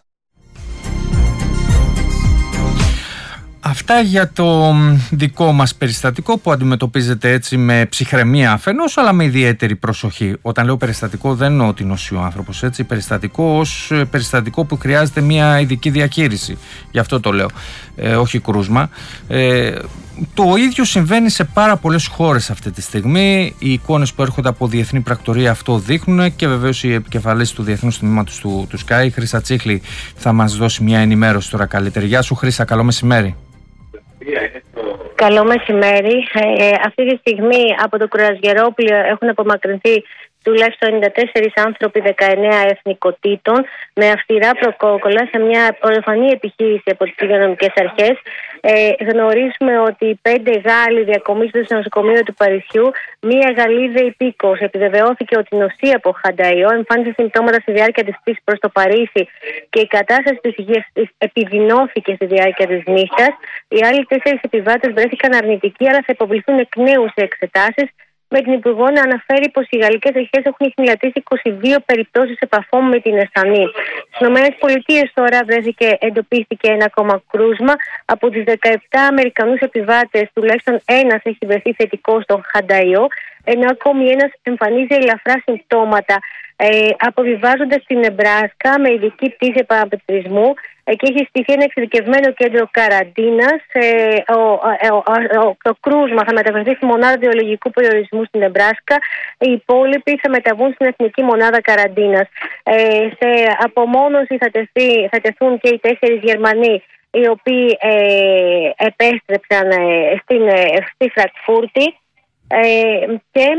Αυτά για το δικό μας περιστατικό που αντιμετωπίζεται έτσι με ψυχραιμία αφενός, αλλά με ιδιαίτερη προσοχή. Όταν λέω περιστατικό δεν εννοώ ότι νοσεί ο άνθρωπος, έτσι, περιστατικό ως περιστατικό που χρειάζεται μια ειδική διαχείριση. Γι' αυτό το λέω, ε, όχι κρούσμα. Ε, το ίδιο συμβαίνει σε πάρα πολλές χώρες αυτή τη στιγμή. Οι εικόνες που έρχονται από διεθνή πρακτορία αυτό δείχνουν και βεβαίως η επικεφαλής του Διεθνούς Τμήματος του, του Sky, Χρύσα Τσίχλη, θα μας δώσει μια ενημέρωση τώρα καλύτερη. Γεια σου Χρύσα, καλό μεσημέρι. Είναι το Καλό μεσημέρι. Ε, αυτή τη στιγμή από το κρουαζιερόπλαιο έχουν απομακρυνθεί τουλάχιστον ενενήντα τέσσερις άνθρωποι δεκαεννέα εθνικοτήτων με αυστηρά προκόκκολα σε μια ολοφανή επιχείρηση από τις υγειονομικές αρχές. Ε, γνωρίζουμε ότι πέντε Γάλλοι διακομίζονται στο νοσοκομείο του Παρισιού. Μία Γαλλίδα υπήκοος επιβεβαιώθηκε ότι νοσεί από χανταϊό, εμφάνισε συμπτώματα στη διάρκεια της πτήσης προς το Παρίσι και η κατάσταση της υγείας της επιδεινώθηκε στη διάρκεια της νύχτας. Οι άλλοι τέσσερις επιβάτες βρέθηκαν αρνητικοί, αλλά θα υποβληθούν εκ νέου σε εξετάσεις, με την Υπουργό να αναφέρει πως οι γαλλικές αρχές έχουν ειχνηλατήσει είκοσι δύο περιπτώσεις επαφών με την ασθενή. Στις ΗΠΑ τώρα βρέθηκε, εντοπίστηκε ένα ακόμα κρούσμα. Από τους δεκαεπτά Αμερικανούς επιβάτες, τουλάχιστον ένας έχει βρεθεί θετικό στον χανταϊό, ενώ ακόμη ένας εμφανίζει ελαφρά συμπτώματα. Ε, αποβιβάζονται στην Νεμπράσκα με ειδική πτήση επαναπατρισμού. Εκεί έχει στηθεί ένα εξειδικευμένο κέντρο καραντίνας. Ε, ο, ο, ο, ο, το κρούσμα θα μεταφερθεί στη μονάδα βιολογικού περιορισμού στην Νεμπράσκα. Οι υπόλοιποι θα μεταβούν στην εθνική μονάδα καραντίνας. Ε, σε απομόνωση θα, τεθεί, θα τεθούν και οι τέσσερις Γερμανοί, οι οποίοι ε, επέστρεψαν ε, στην, ε, στη Φραγκφούρτη. Ε, και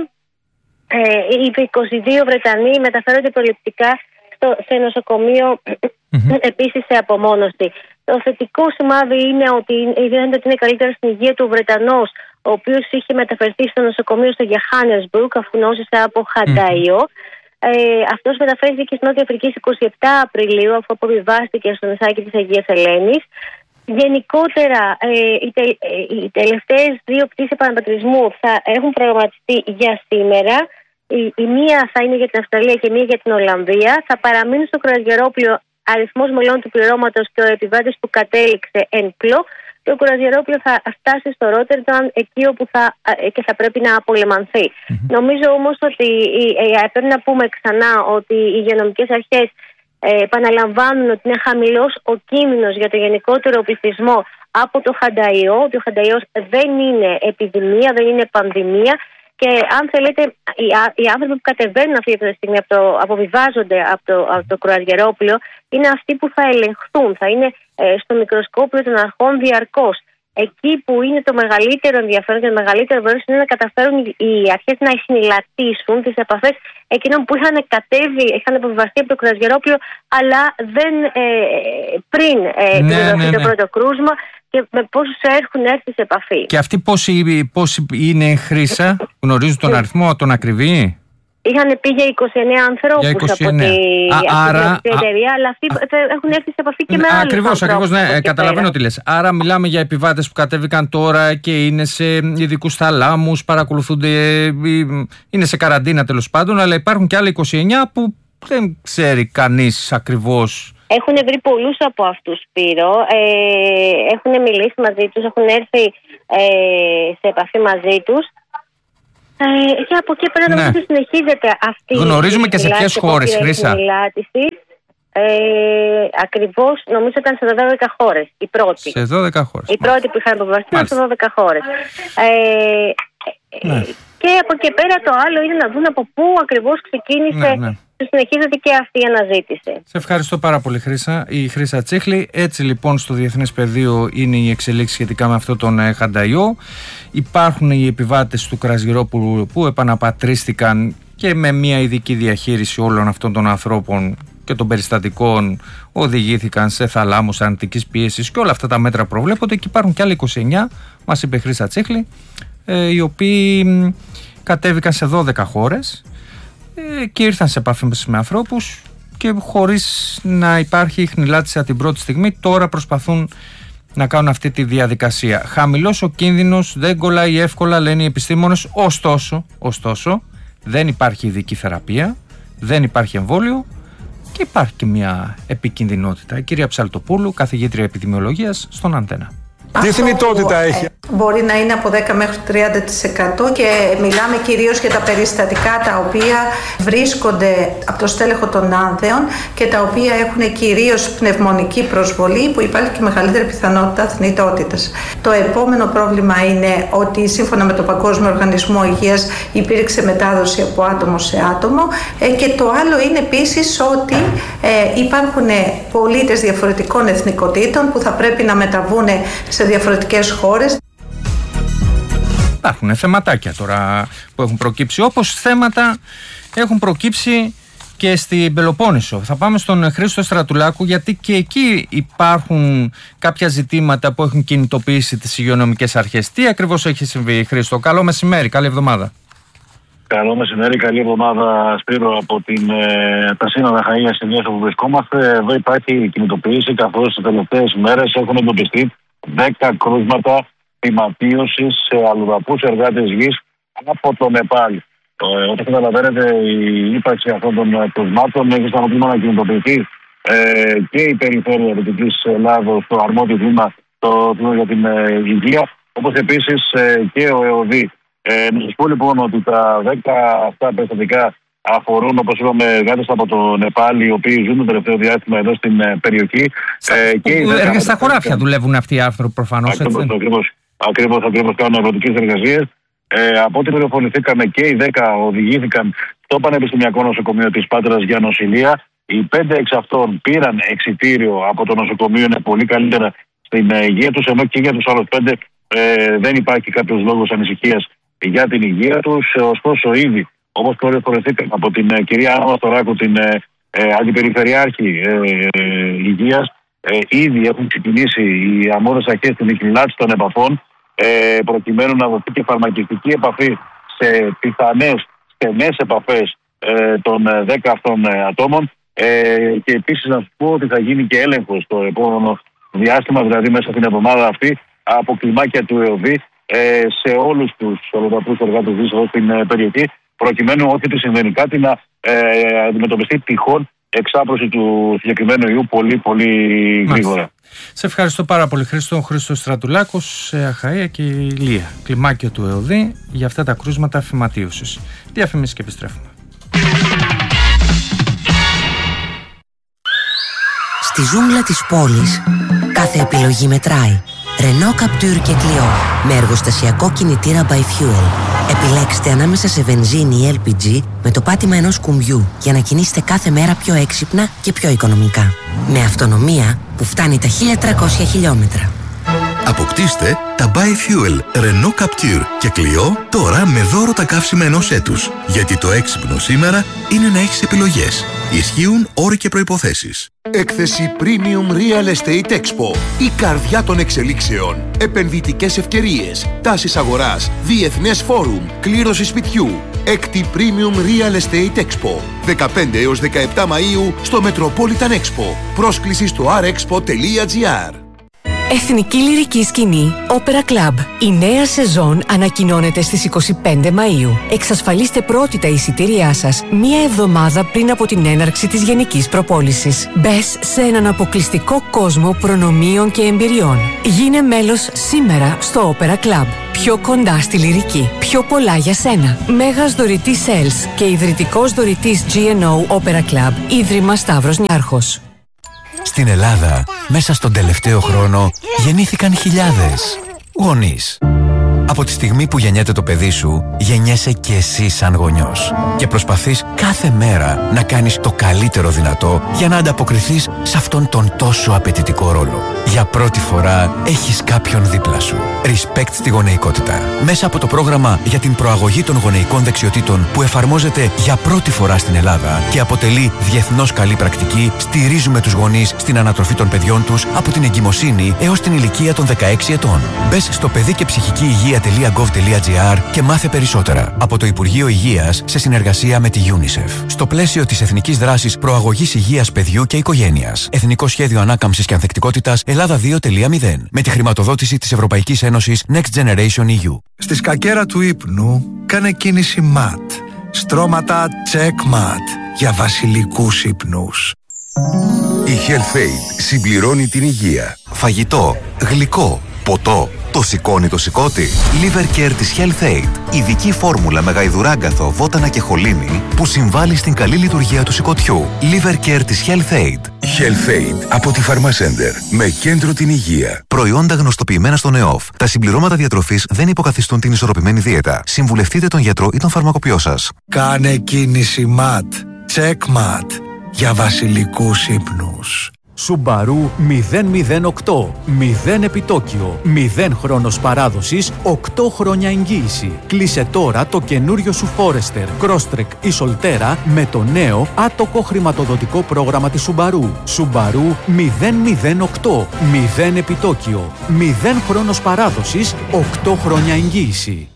ε, οι είκοσι δύο Βρετανοί μεταφέρονται προληπτικά στο, σε νοσοκομείο mm-hmm. επίσης σε απομόνωση. Το θετικό σημάδι είναι ότι είδατε ότι είναι καλύτερα στην υγεία του Βρετανός, ο οποίος είχε μεταφερθεί στο νοσοκομείο στο Johannesburg αφού νόσησε από χανταϊό. Mm-hmm. Ε, αυτός μεταφέρθηκε στην Νότια Αφρική στις είκοσι επτά Απριλίου αφού αποβιβάστηκε στο νησάκι της Αγίας Ελένης. Γενικότερα, ε, οι, τε, ε, οι τελευταίες δύο πτήσεις επαναπατρισμού θα έχουν προγραμματιστεί για σήμερα. Η, η μία θα είναι για την Αυστραλία και η μία για την Ολλανδία. Θα παραμείνουν στο κρουαζιερόπλαιο αριθμός μελών του πληρώματος και ο επιβάτης που κατέληξε εν πλώ. Το κρουαζιερόπλαιο θα φτάσει στο Ρότερνταμ, εκεί όπου θα, και θα πρέπει να απολεμανθεί. Mm-hmm. Νομίζω όμως ότι ε, ε, πρέπει να πούμε ξανά ότι οι υγειονομικές αρχές Ε, επαναλαμβάνουν ότι είναι χαμηλός ο κίνδυνος για το γενικότερο πληθυσμό από το χανταϊό, ότι ο χανταϊός δεν είναι επιδημία, δεν είναι πανδημία και αν θέλετε οι, οι άνθρωποι που κατεβαίνουν αυτή τη στιγμή, από το, αποβιβάζονται από το, από το κρουαζιερόπλαιο, είναι αυτοί που θα ελεγχθούν, θα είναι ε, στο μικροσκόπιο των αρχών διαρκώς. Εκεί που είναι το μεγαλύτερο ενδιαφέρον και το μεγαλύτερο βάρος είναι να καταφέρουν οι αρχές να εισνηλατήσουν τις επαφές εκείνων που είχαν κατέβει, είχαν αποβιβαστεί από το κρουαζιερόπλαιο, αλλά δεν ε, πριν ε, ναι, ναι, ναι. το πρώτο κρούσμα και με πόσους έχουν έρθει σε επαφή. Και αυτοί πόσοι, πόσοι είναι χρήσα, γνωρίζουν τον αριθμό, τον ακριβή? Είχαν πει για είκοσι εννέα ανθρώπους είκοσι εννέα. Από την εταιρεία, αλλά αυτοί α, έχουν έρθει σε επαφή και με άλλους Ακριβώς, ακριβώς, ναι, καταλαβαίνω τι λες. Άρα μιλάμε για επιβάτες που κατέβηκαν τώρα και είναι σε ειδικούς θαλάμους, παρακολουθούνται, είναι σε καραντίνα τέλος πάντων, αλλά υπάρχουν και άλλοι είκοσι εννέα που δεν ξέρει κανείς ακριβώς. Έχουν βρει πολλούς από αυτούς, Σπύρο, ε, έχουν μιλήσει μαζί τους, έχουν έρθει ε, σε επαφή μαζί τους. Ε, και από εκεί πέρα ναι. νομίζω συνεχίζεται αυτή. Γνωρίζουμε η και σε ποιες χώρες, Χρύσα? Ε, ακριβώς, νομίζω ήταν σε δώδεκα χώρες. Η πρώτη. Σε δώδεκα χώρες. Η πρώτη που είχαν αποβιβαστεί ήταν σε δώδεκα χώρες. Ε, ναι. Και από εκεί πέρα το άλλο είναι να δουν από πού ακριβώς ξεκίνησε. Ναι, ναι. Συνεχίζεται και αυτή η αναζήτηση. Σε ευχαριστώ πάρα πολύ, Χρύσα. Η Χρύσα Τσίχλη. Έτσι λοιπόν στο διεθνές πεδίο είναι η εξελίξη σχετικά με αυτό τον ε, χανταϊό. Υπάρχουν οι επιβάτες του κρουαζιερόπλου που επαναπατρίστηκαν και με μια ειδική διαχείριση όλων αυτών των ανθρώπων και των περιστατικών οδηγήθηκαν σε θαλάμους αρνητικής πίεσης και όλα αυτά τα μέτρα προβλέπονται. Και υπάρχουν και άλλοι είκοσι εννέα, μας είπε η Χρύσα Τσίχλη, ε, οι οποίοι κατέβηκαν σε δώδεκα χώρες και ήρθαν σε επαφή με ανθρώπους και χωρίς να υπάρχει χνηλάτιση από την πρώτη στιγμή τώρα προσπαθούν να κάνουν αυτή τη διαδικασία. Χαμηλός ο κίνδυνος, δεν κολλάει εύκολα, λένε οι επιστήμονες, ωστόσο, ωστόσο δεν υπάρχει ειδική θεραπεία, δεν υπάρχει εμβόλιο και υπάρχει και μια επικινδυνότητα. Η κυρία Ψαλτοπούλου, καθηγήτρια επιδημιολογίας στον Αντένα. Τι θνητότητα έχει? Μπορεί να είναι από δέκα μέχρι τριάντα τοις εκατό και μιλάμε κυρίως για τα περιστατικά τα οποία βρίσκονται από το στέλεχο των άνδεων και τα οποία έχουν κυρίως πνευμονική προσβολή που υπάρχει και μεγαλύτερη πιθανότητα θνητότητας. Το επόμενο πρόβλημα είναι ότι σύμφωνα με το Παγκόσμιο Οργανισμό Υγείας υπήρξε μετάδοση από άτομο σε άτομο και το άλλο είναι επίσης ότι υπάρχουν πολίτες διαφορετικών εθνικοτήτων που θα πρέπει να μεταβούν σε διαφορετικές χώρες. υπάρχουν θεματάκια τώρα που έχουν προκύψει, όπως θέματα έχουν προκύψει και στην Πελοπόννησο. Θα πάμε στον Χρήστο Στρατουλάκου, γιατί και εκεί υπάρχουν κάποια ζητήματα που έχουν κινητοποιήσει τις υγειονομικές αρχές. Τι ακριβώς έχει συμβεί, Χρήστο? Καλό μεσημέρι, καλή εβδομάδα. Καλό μεσημέρι, καλή εβδομάδα, Σπύρο, από την, ε, τα σύνορα Χαΐας Ηλίας όπου βρισκόμαστε. Εδώ υπάρχει κινητοποίηση, καθώς τις τελευταίες μέρες έχουν εντοπιστεί δέκα κρούσματα θυματίωσης σε αλλοδαπούς εργάτες γης από το Νεπάλ. Ε, όπως καταλαβαίνετε, η ύπαρξη αυτών των κρουσμάτων έχει σαν τμήμα να κινητοποιηθεί ε, και η περιφέρεια Δυτικής Ελλάδος, το αρμόδιο τμήμα, το τμήμα για την ε, υγεία, όπως επίσης ε, και ο ΕΟΔΗ. Ε, να σας πω λοιπόν ότι τα δέκα αυτά περιστατικά αφορούν, όπως είπαμε, εργάτες από το Νεπάλ, οι οποίοι ζουν το τελευταίο διάστημα εδώ στην ε, περιοχή. Ε, και Έργα στα χωράφια δουλεύουν αυτοί οι άνθρωποι προφανώς. Ακριβώς, ακριβώς, ακριβώς κάνουν αγροτικές εργασίες. Ε, από ό,τι πληροφορηθήκαμε, και οι δέκα οδηγήθηκαν στο Πανεπιστημιακό Νοσοκομείο της Πάτρας για νοσηλεία. Οι πέντε εξ αυτών πήραν εξιτήριο από το νοσοκομείο, είναι πολύ καλύτερα στην ε, υγεία τους, ενώ και για τους άλλους πέντε ε, δεν υπάρχει κάποιος λόγος ανησυχίας για την υγεία τους. Ωστόσο, ήδη, όπως πληροφορηθήκαμε από την ε, κυρία Άννα Μαστοράκου, την ε, ε, Αντιπεριφερειάρχη ε, ε, Υγείας, ε, ήδη έχουν ξεκινήσει οι αρμόδιες αρχές στην εκκληνάτη των επαφών, Ε, προκειμένου να δοθεί και φαρμακευτική επαφή σε πιθανές στενές επαφές ε, των δέκα αυτών ε, ατόμων, ε, και επίσης να σου πω ότι θα γίνει και έλεγχος το επόμενο διάστημα, δηλαδή μέσα στην εβδομάδα αυτή, από κλιμάκια του ΕΟΔΗ ε, σε όλους τους αλλοδαπούς εργάτες γης εδώ στην ε, περιοχή, προκειμένου όχι τι συμβαίνει κάτι να ε, αντιμετωπιστεί τυχόν εξάπλωση του συγκεκριμένου ιού πολύ πολύ γρήγορα. Σε ευχαριστώ πάρα πολύ, Χρήστο. Χρήστο Στρατουλάκος, σε Αχαΐα και Ηλία. Κλιμάκιο του ΕΟΔΗ για αυτά τα κρούσματα φυματίωσης. Διαφημίσεις και επιστρέφουμε. Στη ζούγκλα της πόλης κάθε επιλογή μετράει. Renault Captur και Clio με εργοστασιακό κινητήρα by Fuel. Επιλέξτε ανάμεσα σε βενζίνη ή ελ πι τζι με το πάτημα ενός κουμπιού για να κινήσετε κάθε μέρα πιο έξυπνα και πιο οικονομικά. Με αυτονομία που φτάνει τα χίλια τριακόσια χιλιόμετρα. Αποκτήστε τα by Fuel Renault Captur και Clio τώρα με δώρο τα καύσιμα ενός έτους. Γιατί το έξυπνο σήμερα είναι να έχεις επιλογές. Ισχύουν όροι και προϋποθέσεις. Έκθεση Premium Real Estate Expo. Η καρδιά των εξελίξεων. Επενδυτικές ευκαιρίες. Τάσεις αγοράς. Διεθνές φόρουμ. Κλήρωση σπιτιού. Έκτη Premium Real Estate Expo. δεκαπέντε έως δεκαεπτά Μαΐου στο Metropolitan Expo. Πρόσκληση στο αρ εξπο τελεία τζι άρ. Εθνική Λυρική Σκηνή Opera Club. Η νέα σεζόν ανακοινώνεται στις είκοσι πέντε Μαΐου. Εξασφαλίστε πρώτη τα εισιτήριά σας μία εβδομάδα πριν από την έναρξη της γενικής προπόλησης. Μπες σε έναν αποκλειστικό κόσμο προνομίων και εμπειριών. Γίνε μέλος σήμερα στο Opera Club. Πιο κοντά στη λυρική. Πιο πολλά για σένα. Μέγας δωρητής Sales και ιδρυτικός δωρητής τζι εν ο Opera Club. Ίδρυμα Σταύρος Νιάρχος. Στην Ελλάδα, μέσα στον τελευταίο χρόνο, γεννήθηκαν χιλιάδες γονείς. Από τη στιγμή που γεννιέται το παιδί σου, γεννιέσαι και εσύ σαν γονιός. Και προσπαθείς κάθε μέρα να κάνεις το καλύτερο δυνατό για να ανταποκριθείς σε αυτόν τον τόσο απαιτητικό ρόλο. Για πρώτη φορά έχεις κάποιον δίπλα σου. Respect στη γονεϊκότητα. Μέσα από το πρόγραμμα για την προαγωγή των γονεϊκών δεξιοτήτων που εφαρμόζεται για πρώτη φορά στην Ελλάδα και αποτελεί διεθνώς καλή πρακτική, στηρίζουμε τους γονείς στην ανατροφή των παιδιών τους από την εγκυμοσύνη έως την ηλικία των δεκαέξι ετών. Μπες στο παιδί και ψυχική υγεία τελεία γκοβ τελεία τζι άρ και μάθε περισσότερα από το Υπουργείο Υγείας σε συνεργασία με τη UNICEF. Στο πλαίσιο της Εθνικής Δράσης Προαγωγής Υγείας Παιδιού και Οικογένειας. Εθνικό Σχέδιο Ανάκαμψης και Ανθεκτικότητας Ελλάδα δύο τελεία μηδέν. Με τη χρηματοδότηση της Ευρωπαϊκής Ένωσης Next Generation ι γιου. Στη σκακέρα του ύπνου κάνε κίνηση ματ. Στρώματα check mat για βασιλικούς ύπνους. Η HealthAid συμπληρώνει την υγεία. Φαγητό, γλυκό, ποτό. Το σηκώνει το σηκώτη. Liver Care της HealthAid. Ειδική φόρμουλα με γαϊδουράγκαθο, βότανα και χολίνη που συμβάλλει στην καλή λειτουργία του σηκωτιού. Liver Care της HealthAid. HealthAid από τη Pharmacenter. Με κέντρο την υγεία. Προϊόντα γνωστοποιημένα στον ΕΟΦ. Τα συμπληρώματα διατροφής δεν υποκαθιστούν την ισορροπημένη δίαιτα. Συμβουλευτείτε τον γιατρό ή τον φαρμακοποιό σας. Κάνε κίνηση ματ. Check mat για βασιλικούς ύπνους. Subaru μηδέν μηδέν οκτώ. μηδέν επιτόκιο. μηδέν χρόνος παράδοσης. οκτώ χρόνια εγγύηση. Κλείσε τώρα το καινούριο σου Forester, Crosstrek ή Solterra με το νέο άτοκο χρηματοδοτικό πρόγραμμα της Subaru. Subaru μηδέν μηδέν οκτώ. μηδέν επιτόκιο. μηδέν χρόνος παράδοσης. οκτώ χρόνια εγγύηση.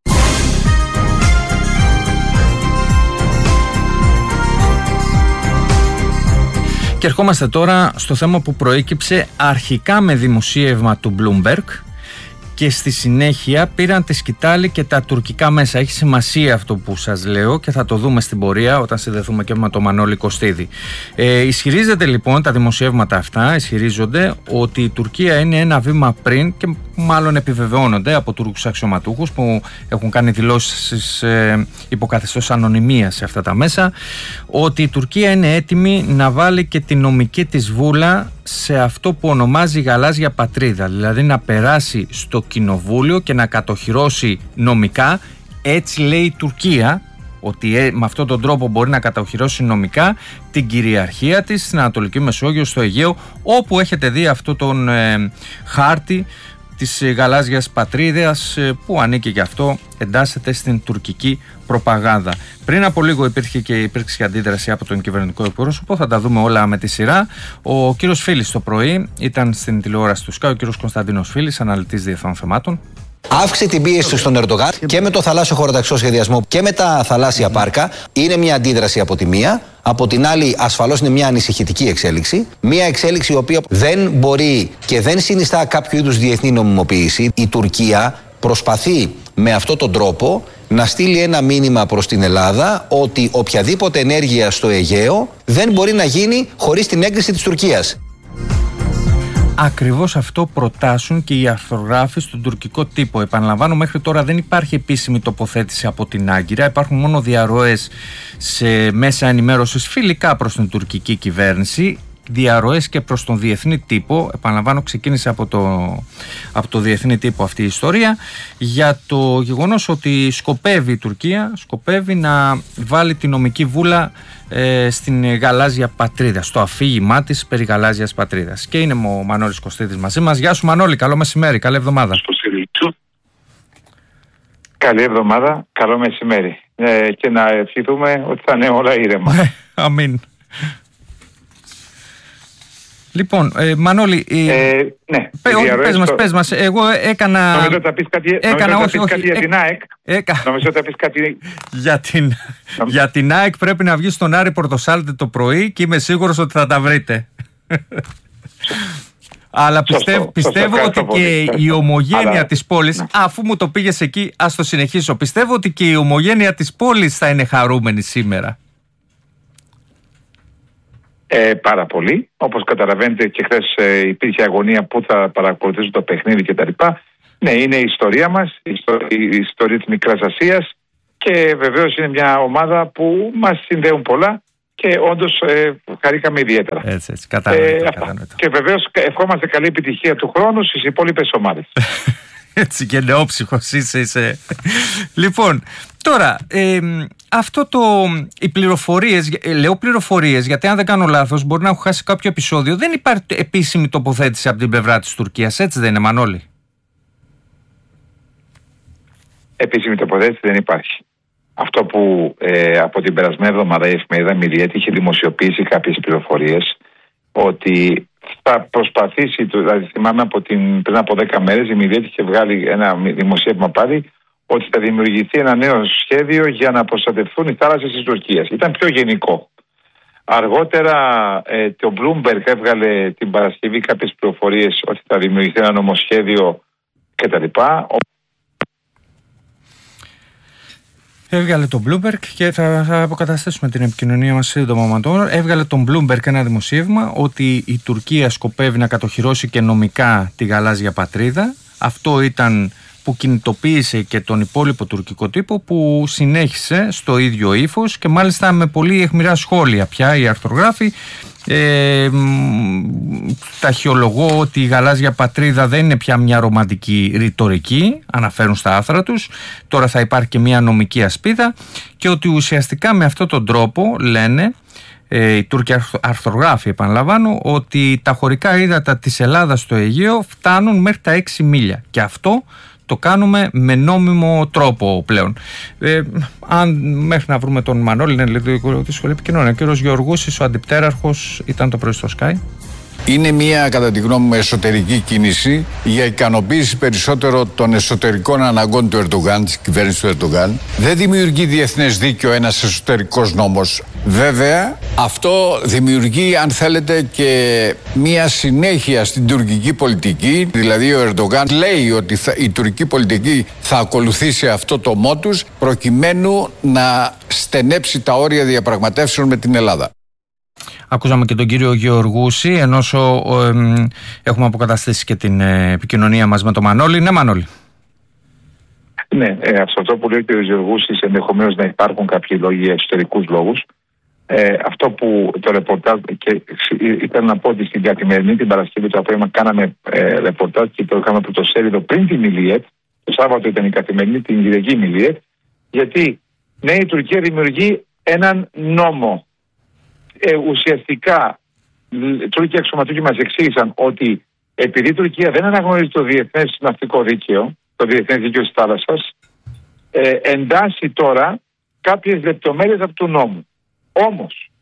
Και ερχόμαστε τώρα στο θέμα που προέκυψε αρχικά με δημοσίευμα του Bloomberg και στη συνέχεια πήραν τη σκητάλη και τα τουρκικά μέσα. Έχει σημασία αυτό που σας λέω και θα το δούμε στην πορεία όταν συνδεθούμε και με τον Μανώλη Κωστίδη. Ε, ισχυρίζεται λοιπόν τα δημοσιεύματα αυτά, ισχυρίζονται ότι η Τουρκία είναι ένα βήμα πριν και μάλλον επιβεβαιώνονται από Τούρκους αξιωματούχους που έχουν κάνει δηλώσεις ε, υποκαθεστώς ανωνυμίας σε αυτά τα μέσα, ότι η Τουρκία είναι έτοιμη να βάλει και τη νομική της βούλα σε αυτό που ονομάζει γαλάζια πατρίδα, δηλαδή να περάσει στο κοινοβούλιο και να κατοχυρώσει νομικά, έτσι λέει η Τουρκία, ότι ε, με αυτόν τον τρόπο μπορεί να κατοχυρώσει νομικά την κυριαρχία της στην Ανατολική Μεσόγειο, στο Αιγαίο, όπου έχετε δει αυτό τον ε, χάρτη της γαλάζιας πατρίδας που ανήκει και αυτό, εντάσσεται στην τουρκική προπαγάνδα. Πριν από λίγο υπήρχε και υπήρξε και αντίδραση από τον κυβερνητικό εκπρόσωπο, θα τα δούμε όλα με τη σειρά. Ο κύριος Φίλης το πρωί ήταν στην τηλεόραση του ΣΚΑ, ο κύριος Κωνσταντίνος Φίλης, αναλυτής διεθνών θεμάτων. Αύξησε την πίεση του στον Ερντογάν και με το θαλάσσιο χωροταξικό σχεδιασμό και με τα θαλάσσια πάρκα. Είναι μια αντίδραση από τη μία. Από την άλλη, ασφαλώς είναι μια ανησυχητική εξέλιξη. Μια εξέλιξη η οποία δεν μπορεί και δεν συνιστά κάποιο είδους διεθνή νομιμοποίηση. Η Τουρκία προσπαθεί με αυτόν τον τρόπο να στείλει ένα μήνυμα προς την Ελλάδα ότι οποιαδήποτε ενέργεια στο Αιγαίο δεν μπορεί να γίνει χωρίς την έγκριση της Τουρκίας. Ακριβώς αυτό προτάσουν και οι αρθρογράφοι στον τουρκικό τύπο. Επαναλαμβάνω, μέχρι τώρα δεν υπάρχει επίσημη τοποθέτηση από την Άγκυρα. Υπάρχουν μόνο διαρροές σε μέσα ενημέρωσης φιλικά προς την τουρκική κυβέρνηση, διαρροές και προς τον διεθνή τύπο. Επαναλαμβάνω, ξεκίνησε από το, από το διεθνή τύπο αυτή η ιστορία, για το γεγονός ότι σκοπεύει η Τουρκία σκοπεύει να βάλει τη νομική βούλα ε, στην γαλάζια πατρίδα, στο αφήγημά της περί γαλάζιας πατρίδας. Και είναι ο Μανώλης Κωστίδης μαζί μας. Γεια σου Μανώλη, καλό μεσημέρι, καλή εβδομάδα. Καλή εβδομάδα, καλό μεσημέρι. Ε, και να ευχηθούμε ότι θα είναι όλα ήρεμα. Αμήν. Λοιπόν, ε, Μανώλη, ε, ναι, πέ, όχι, πες μας, πες μας, εγώ έκανα... Νομίζω ότι θα πεις κάτι, έκανα, όχι, όχι, κάτι όχι, για την ΑΕΚ. Έκα... Νομίζω ότι θα πεις κάτι... για, την, για την ΑΕΚ πρέπει να βγει στον Άρη Πορτοσάλτε το πρωί και είμαι σίγουρος ότι θα τα βρείτε. Αλλά πιστεύ, σωστό, πιστεύω σωστό, ότι πολύ, και σωστό. Η ομογένεια Αλλά... της πόλης, ναι. Αφού μου το πήγες εκεί, ας το συνεχίσω, πιστεύω ότι και η ομογένεια της πόλης θα είναι χαρούμενη σήμερα. Ε, πάρα πολύ. Όπως καταλαβαίνετε και χθες ε, υπήρχε αγωνία που θα παρακολουθήσουν το παιχνίδι κτλ. Ναι, είναι η ιστορία μας, η, ιστο, η ιστορία της Μικράς Ασίας και βεβαίως είναι μια ομάδα που μας συνδέουν πολλά και όντως ε, χαρήκαμε ιδιαίτερα. Έτσι, έτσι, κατανοητό, ε, κατανοητό. Και βεβαίως ευχόμαστε καλή επιτυχία του χρόνου στις υπόλοιπες ομάδες. Έτσι και νεόψυχος είσαι, είσαι. Λοιπόν, τώρα, ε, αυτό το, οι πληροφορίες, λέω πληροφορίες γιατί αν δεν κάνω λάθος μπορεί να έχω χάσει κάποιο επεισόδιο, δεν υπάρχει επίσημη τοποθέτηση από την πλευρά της Τουρκίας, έτσι δεν είναι Μανώλη? Επίσημη τοποθέτηση δεν υπάρχει. Αυτό που ε, από την περασμένη εβδομάδα η εφημερίδα Μιλιέτη είχε δημοσιοποιήσει κάποιες πληροφορίες ότι θα προσπαθήσει, δηλαδή θυμάμαι από την, πριν από δέκα μέρες η Μιλιέτη είχε βγάλει ένα δημοσίευμα πάλι ότι θα δημιουργηθεί ένα νέο σχέδιο για να προστατευτούν οι θάλασσες της Τουρκίας. Ήταν πιο γενικό. Αργότερα ε, το Bloomberg έβγαλε την Παρασκευή κάποιες πληροφορίες ότι θα δημιουργηθεί ένα νομοσχέδιο κτλ. Έβγαλε τον Bloomberg και θα, θα αποκαταστήσουμε την επικοινωνία μας σύντομα με τον. Έβγαλε τον Bloomberg ένα δημοσίευμα ότι η Τουρκία σκοπεύει να κατοχυρώσει και νομικά τη γαλάζια πατρίδα. Αυτό ήταν που κινητοποίησε και τον υπόλοιπο τουρκικό τύπο που συνέχισε στο ίδιο ύφος και μάλιστα με πολύ αιχμηρά σχόλια πια οι αρθρογράφοι. Ε, ταχυολογώ ότι η γαλάζια πατρίδα δεν είναι πια μια ρομαντική ρητορική, αναφέρουν στα άθρα τους, τώρα θα υπάρχει και μια νομική ασπίδα και ότι ουσιαστικά με αυτόν τον τρόπο λένε ε, οι Τούρκοι αρθρογράφοι επαναλαμβάνω, ότι τα χωρικά ύδατα της Ελλάδας στο Αιγαίο φτάνουν μέχρι τα έξι μίλια και αυτό το κάνουμε με νόμιμο τρόπο πλέον. Ε, αν μέχρι να βρούμε τον Μανώλη, είναι λίγο δύσκολη επικοινωνία. Ο κύριος Γεωργούσης, ο αντιπτέραρχος, ήταν το πρωί στο Sky. Είναι μια, κατά τη γνώμη μου, εσωτερική κίνηση για ικανοποίηση περισσότερο των εσωτερικών αναγκών του Ερντογάν, της κυβέρνησης του Ερντογάν. Δεν δημιουργεί διεθνές δίκαιο ένας εσωτερικός νόμος. Βέβαια, αυτό δημιουργεί, αν θέλετε, και μια συνέχεια στην τουρκική πολιτική. Δηλαδή, ο Ερντογάν λέει ότι θα, η τουρκική πολιτική θα ακολουθήσει αυτό το μότους προκειμένου να στενέψει τα όρια διαπραγματεύσεων με την Ελλάδα. Ακούσαμε και τον κύριο Γεωργούση, ενώ ε, έχουμε αποκαταστήσει και την ε, επικοινωνία μας με τον Μανώλη. Ναι, Μανώλη. Ναι, ε, αυτό που λέει ο κύριο Γεωργούσης, ενδεχομένως να υπάρχουν κάποιοι λόγοι για εξωτερικούς λόγους. Ε, αυτό που το ρεπορτάζ, και ήταν να πω ότι στην Καθημερινή την Παρασκευή το απόγευμα κάναμε ε, ρεπορτάζ και το είχαμε πρωτοσέλιδο πριν την Μιλίετ. Το Σάββατο ήταν η Καθημερινή, την Κυριακή Μιλίετ. Γιατί ναι, η Τουρκία δημιουργεί έναν νόμο. Ε, ουσιαστικά, οι Τούρκοι αξιωματούχοι μας εξήγησαν ότι επειδή η Τουρκία δεν αναγνωρίζει το διεθνές ναυτικό δίκαιο, το διεθνές δίκαιο της θάλασσας, ε, εντάσσει τώρα κάποιες λεπτομέρειες από του νόμου. Όμως,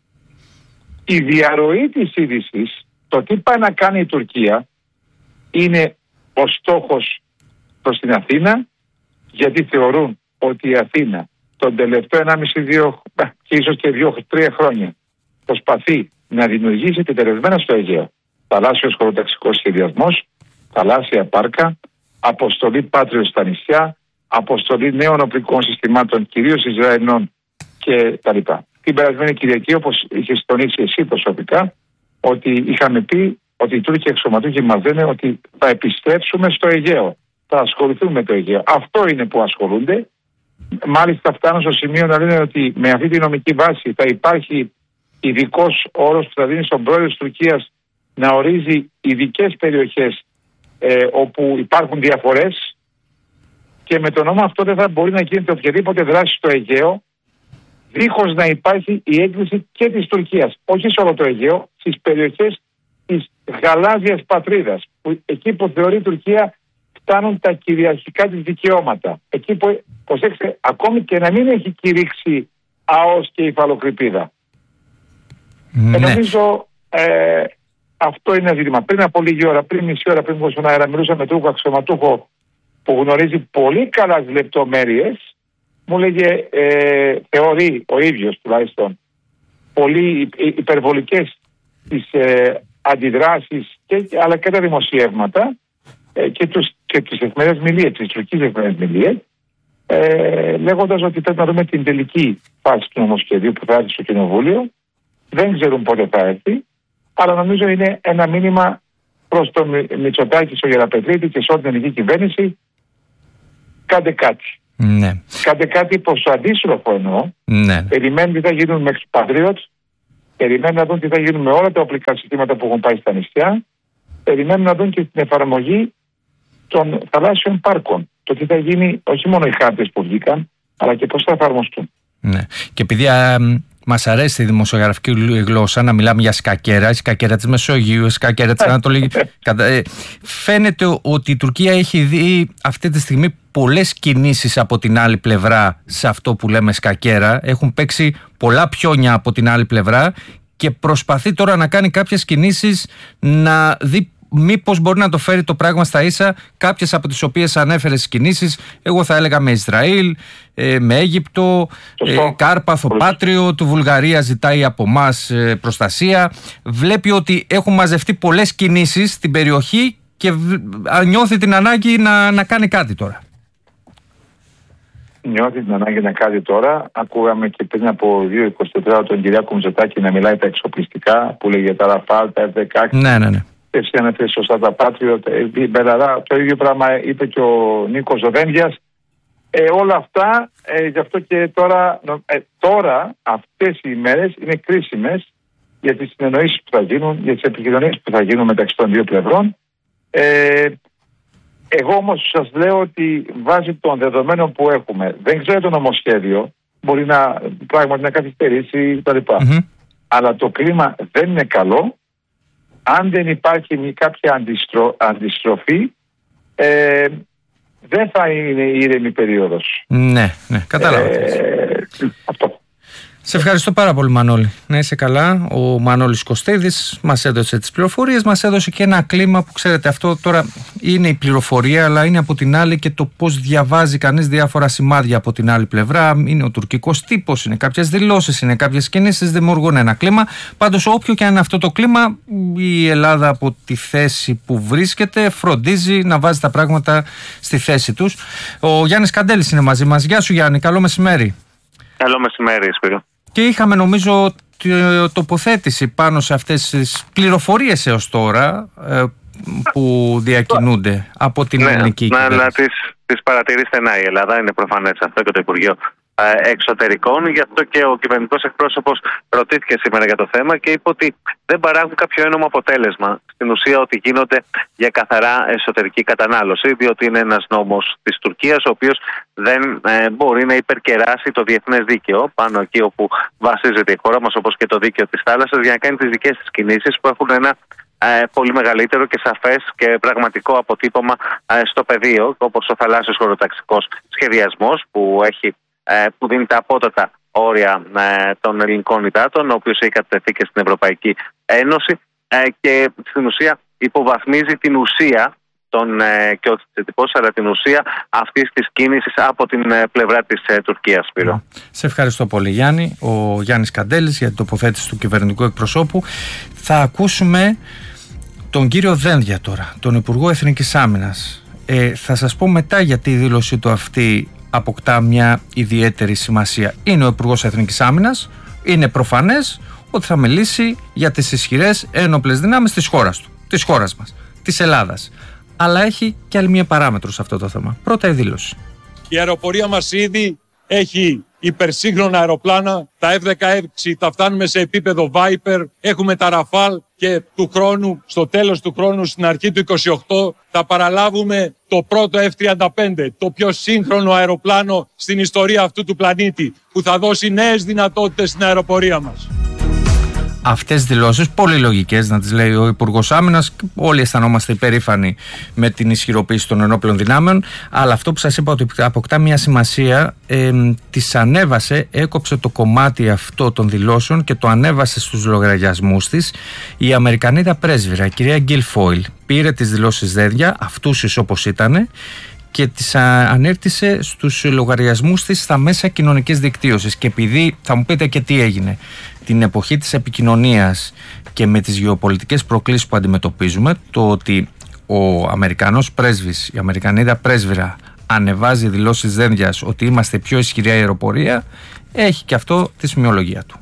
η διαρροή της είδησης, το τι πάει να κάνει η Τουρκία, είναι ο στόχος προς την Αθήνα, γιατί θεωρούν ότι η Αθήνα τον τελευταίο ενάμιση δύο και ίσως και δύο τρία χρόνια προσπαθεί να δημιουργήσει τετελεσμένα στο Αιγαίο θαλάσσιος χωροταξικός σχεδιασμός, θαλάσσια πάρκα, αποστολή πάτριο στα νησιά, αποστολή νέων οπλικών συστημάτων, κυρίως Ισραηλινών κτλ. Την περασμένη Κυριακή, όπως είχες τονίσει εσύ προσωπικά, ότι είχαμε πει ότι οι Τούρκοι αξιωματούχοι μας λένε ότι θα επιστρέψουμε στο Αιγαίο. Θα ασχοληθούμε με το Αιγαίο. Αυτό είναι που ασχολούνται. Μάλιστα φτάνουν στο σημείο να λένε ότι με αυτή τη νομική βάση θα υπάρχει ειδικός όρος που θα δίνει στον πρόεδρο της Τουρκίας να ορίζει ειδικές περιοχές ε, όπου υπάρχουν διαφορές και με τον νόμο αυτό δεν θα μπορεί να γίνεται οποιαδήποτε δράση στο Αιγαίο δίχως να υπάρχει η έγκριση και της Τουρκίας. Όχι σε όλο το Αιγαίο, στις περιοχές της γαλάζιας πατρίδας, που εκεί που θεωρεί η Τουρκία φτάνουν τα κυριαρχικά της δικαιώματα. Εκεί που, προσέξτε, ακόμη και να μην έχει κηρύξει ΑΟΣ και υφαλοκρηπίδα. Ναι. Ε, νομίζω ε, αυτό είναι ένα ζήτημα. Πριν από λίγη ώρα, πριν μισή ώρα πριν βγω στον αέρα, μιλούσα με Τούρκο αξιωματούχο που γνωρίζει πολύ καλά τις λεπτομέρειες. Μου λέγε, ε, θεωρεί ο ίδιος τουλάχιστον πολύ υπερβολικές τις ε, αντιδράσεις και, αλλά και τα δημοσιεύματα ε, και, τους, και τις εφημερίδες Μιλίετ, τις τουρκικές εφημερίδες Μιλίετ, ε, λέγοντας ότι πρέπει να δούμε την τελική φάση του νομοσχεδίου που θα έρθει στο Κοινοβούλιο. Δεν ξέρουν πότε θα έρθει, αλλά νομίζω είναι ένα μήνυμα προς τον Μητσοτάκη, στο Γεραπετρίτη και σε όλη την ελληνική κυβέρνηση. Κάντε κάτι. Ναι. Κάντε κάτι προς το αντίστροφο εννοώ. Ναι. Περιμένουν τι θα γίνουν με τους Patriots, περιμένουν να δουν τι θα γίνουν με όλα τα οπλικά συστήματα που έχουν πάει στα νησιά, περιμένουν να δουν και την εφαρμογή των θαλάσσιων πάρκων. Το τι θα γίνει, όχι μόνο οι χάρτες που βγήκαν, αλλά και πώς θα εφαρμοστούν. Ναι. Και επειδή α, μας αρέσει η δημοσιογραφική γλώσσα να μιλάμε για σκακέρα, η σκακέρα της Μεσογείου, η σκακέρα της Ανατολικής. Φαίνεται ότι η Τουρκία έχει δει αυτή τη στιγμή πολλές κινήσεις από την άλλη πλευρά σε αυτό που λέμε σκακέρα. Έχουν παίξει πολλά πιόνια από την άλλη πλευρά και προσπαθεί τώρα να κάνει κάποιες κινήσεις να δει μήπως μπορεί να το φέρει το πράγμα στα ίσα. Κάποιες από τις οποίες ανέφερε στις κινήσεις, εγώ θα έλεγα με Ισραήλ, με Αίγυπτο, Κάρπαθο, Πάτριο, του Βουλγαρία ζητάει από εμάς προστασία. Βλέπει ότι έχουν μαζευτεί πολλές κινήσεις στην περιοχή και νιώθει την ανάγκη να, να κάνει κάτι τώρα. Νιώθει την ανάγκη να κάνει τώρα. Ακούγαμε και πριν από δύο είκοσι τέσσερα τον Κυριάκο Μητσοτάκη να μιλάει τα εξοπλιστικά που λέγεται τα Ραφάλ, τα εφ δεκαέξι. Ναι, ναι, ναι. Εσύ ανέφερε σωστά τα Πάτριο, το ίδιο πράγμα είπε και ο Νίκος Ζωδένδιας. Ε, όλα αυτά, ε, γι' αυτό και τώρα, ε, τώρα αυτές οι ημέρες είναι κρίσιμες για τις συνεννοήσεις που θα γίνουν, για τις επικοινωνίες που θα γίνουν μεταξύ των δύο πλευρών. Ε, εγώ όμως σας λέω ότι βάσει των δεδομένων που έχουμε, δεν ξέρω το νομοσχέδιο, μπορεί να πράγματι να καθυστερήσει κτλ. Mm-hmm. αλλά το κλίμα δεν είναι καλό. Αν δεν υπάρχει κάποια αντιστρο, αντιστροφή, ε, δεν θα είναι ήρεμη περίοδος. Ναι, ναι, κατάλαβα. Ε, αυτό. Σε ευχαριστώ πάρα πολύ, Μανώλη. Να είσαι καλά. Ο Μανώλης Κωστίδης μας έδωσε τις πληροφορίες, μας έδωσε και ένα κλίμα που, ξέρετε, αυτό τώρα είναι η πληροφορία, αλλά είναι από την άλλη και το πώς διαβάζει κανείς διάφορα σημάδια από την άλλη πλευρά. Είναι ο τουρκικός τύπος, είναι κάποιες δηλώσεις, είναι κάποιες κινήσεις, δημιουργούν ένα κλίμα. Πάντως, όποιο και αν είναι αυτό το κλίμα, η Ελλάδα από τη θέση που βρίσκεται φροντίζει να βάζει τα πράγματα στη θέση τους. Ο Γιάννης Καντέλης είναι μαζί μας. Γεια σου, Γιάννη, καλό μεσημέρι. Καλό μεσημέρι, Σπύρο. Και είχαμε, νομίζω, τοποθέτηση πάνω σε αυτές τις πληροφορίες έως τώρα που διακινούνται από την ναι, ελληνική ναι, κυβέρνηση. αλλά τις, τις παρατηρεί στενά η Ελλάδα, είναι προφανές αυτό, και το Υπουργείο Εξωτερικών. Γι' αυτό και ο κυβερνητικός εκπρόσωπος ρωτήθηκε σήμερα για το θέμα και είπε ότι δεν παράγουν κάποιο ένομο αποτέλεσμα. Στην ουσία ότι γίνονται για καθαρά εσωτερική κατανάλωση, διότι είναι ένας νόμος της Τουρκίας, ο οποίος δεν ε, μπορεί να υπερκεράσει το διεθνές δίκαιο πάνω εκεί όπου βασίζεται η χώρα μας, όπως και το δίκαιο της θάλασσας, για να κάνει τις δικές της κινήσεις που έχουν ένα ε, πολύ μεγαλύτερο και σαφές και πραγματικό αποτύπωμα ε, στο πεδίο, όπως ο θαλάσσιος χωροταξικός σχεδιασμός που έχει που δίνει τα απότατα όρια ε, των ελληνικών υδάτων, ο οποίος έχει κατατεθεί και στην Ευρωπαϊκή Ένωση ε, και στην ουσία υποβαθμίζει την ουσία των, ε, και όχι τις εντυπώσεις, αλλά την ουσία αυτής της κίνησης από την ε, πλευρά της ε, Τουρκίας, Σπύρο. Σε ευχαριστώ πολύ, Γιάννη. Ο Γιάννης Καντέλης για την τοποθέτηση του κυβερνητικού εκπροσώπου. Θα ακούσουμε τον κύριο Δένδια τώρα, τον Υπουργό Εθνικής Άμυνας. Ε, θα σας πω μετά γιατί η δήλωσή του αυτή αποκτά μια ιδιαίτερη σημασία. Είναι ο Υπουργός Εθνικής Άμυνας, είναι προφανές ότι θα μιλήσει για τις ισχυρές ένοπλες δυνάμεις της χώρας του, της χώρας μας, της Ελλάδας. Αλλά έχει και άλλη μια παράμετρο σε αυτό το θέμα. Πρώτα η δήλωση. Η αεροπορία μας ήδη έχει υπερσύγχρονα αεροπλάνα, τα εφ δεκαέξι τα φτάνουμε σε επίπεδο Viper, έχουμε τα Rafale και του χρόνου, στο τέλος του χρόνου, στην αρχή του είκοσι οκτώ, θα παραλάβουμε το πρώτο εφ τριάντα πέντε, το πιο σύγχρονο αεροπλάνο στην ιστορία αυτού του πλανήτη, που θα δώσει νέες δυνατότητες στην αεροπορία μας. Αυτές τις δηλώσεις, πολύ λογικές να τις λέει ο Υπουργός Άμυνας, όλοι αισθανόμαστε υπερήφανοι με την ισχυροποίηση των ενόπλων δυνάμεων, αλλά αυτό που σας είπα ότι αποκτά μια σημασία, ε, τις ανέβασε, έκοψε το κομμάτι αυτό των δηλώσεων και το ανέβασε στους λογαριασμούς της η Αμερικανίδα πρέσβυρα, η κυρία Γκίλφόιλ. Πήρε τις δηλώσεις Δένδια, αυτούσες όπως ήτανε, και τις ανέρτησε στους λογαριασμούς της στα μέσα κοινωνικής δικτύωσης. Και επειδή θα μου πείτε και τι έγινε, την εποχή της επικοινωνίας και με τις γεωπολιτικές προκλήσεις που αντιμετωπίζουμε, το ότι ο Αμερικανός πρέσβης, η Αμερικανίδα πρέσβυρα ανεβάζει δηλώσεις Δένδιας ότι είμαστε η πιο ισχυρή αεροπορία, έχει και αυτό τη σημειολογία του.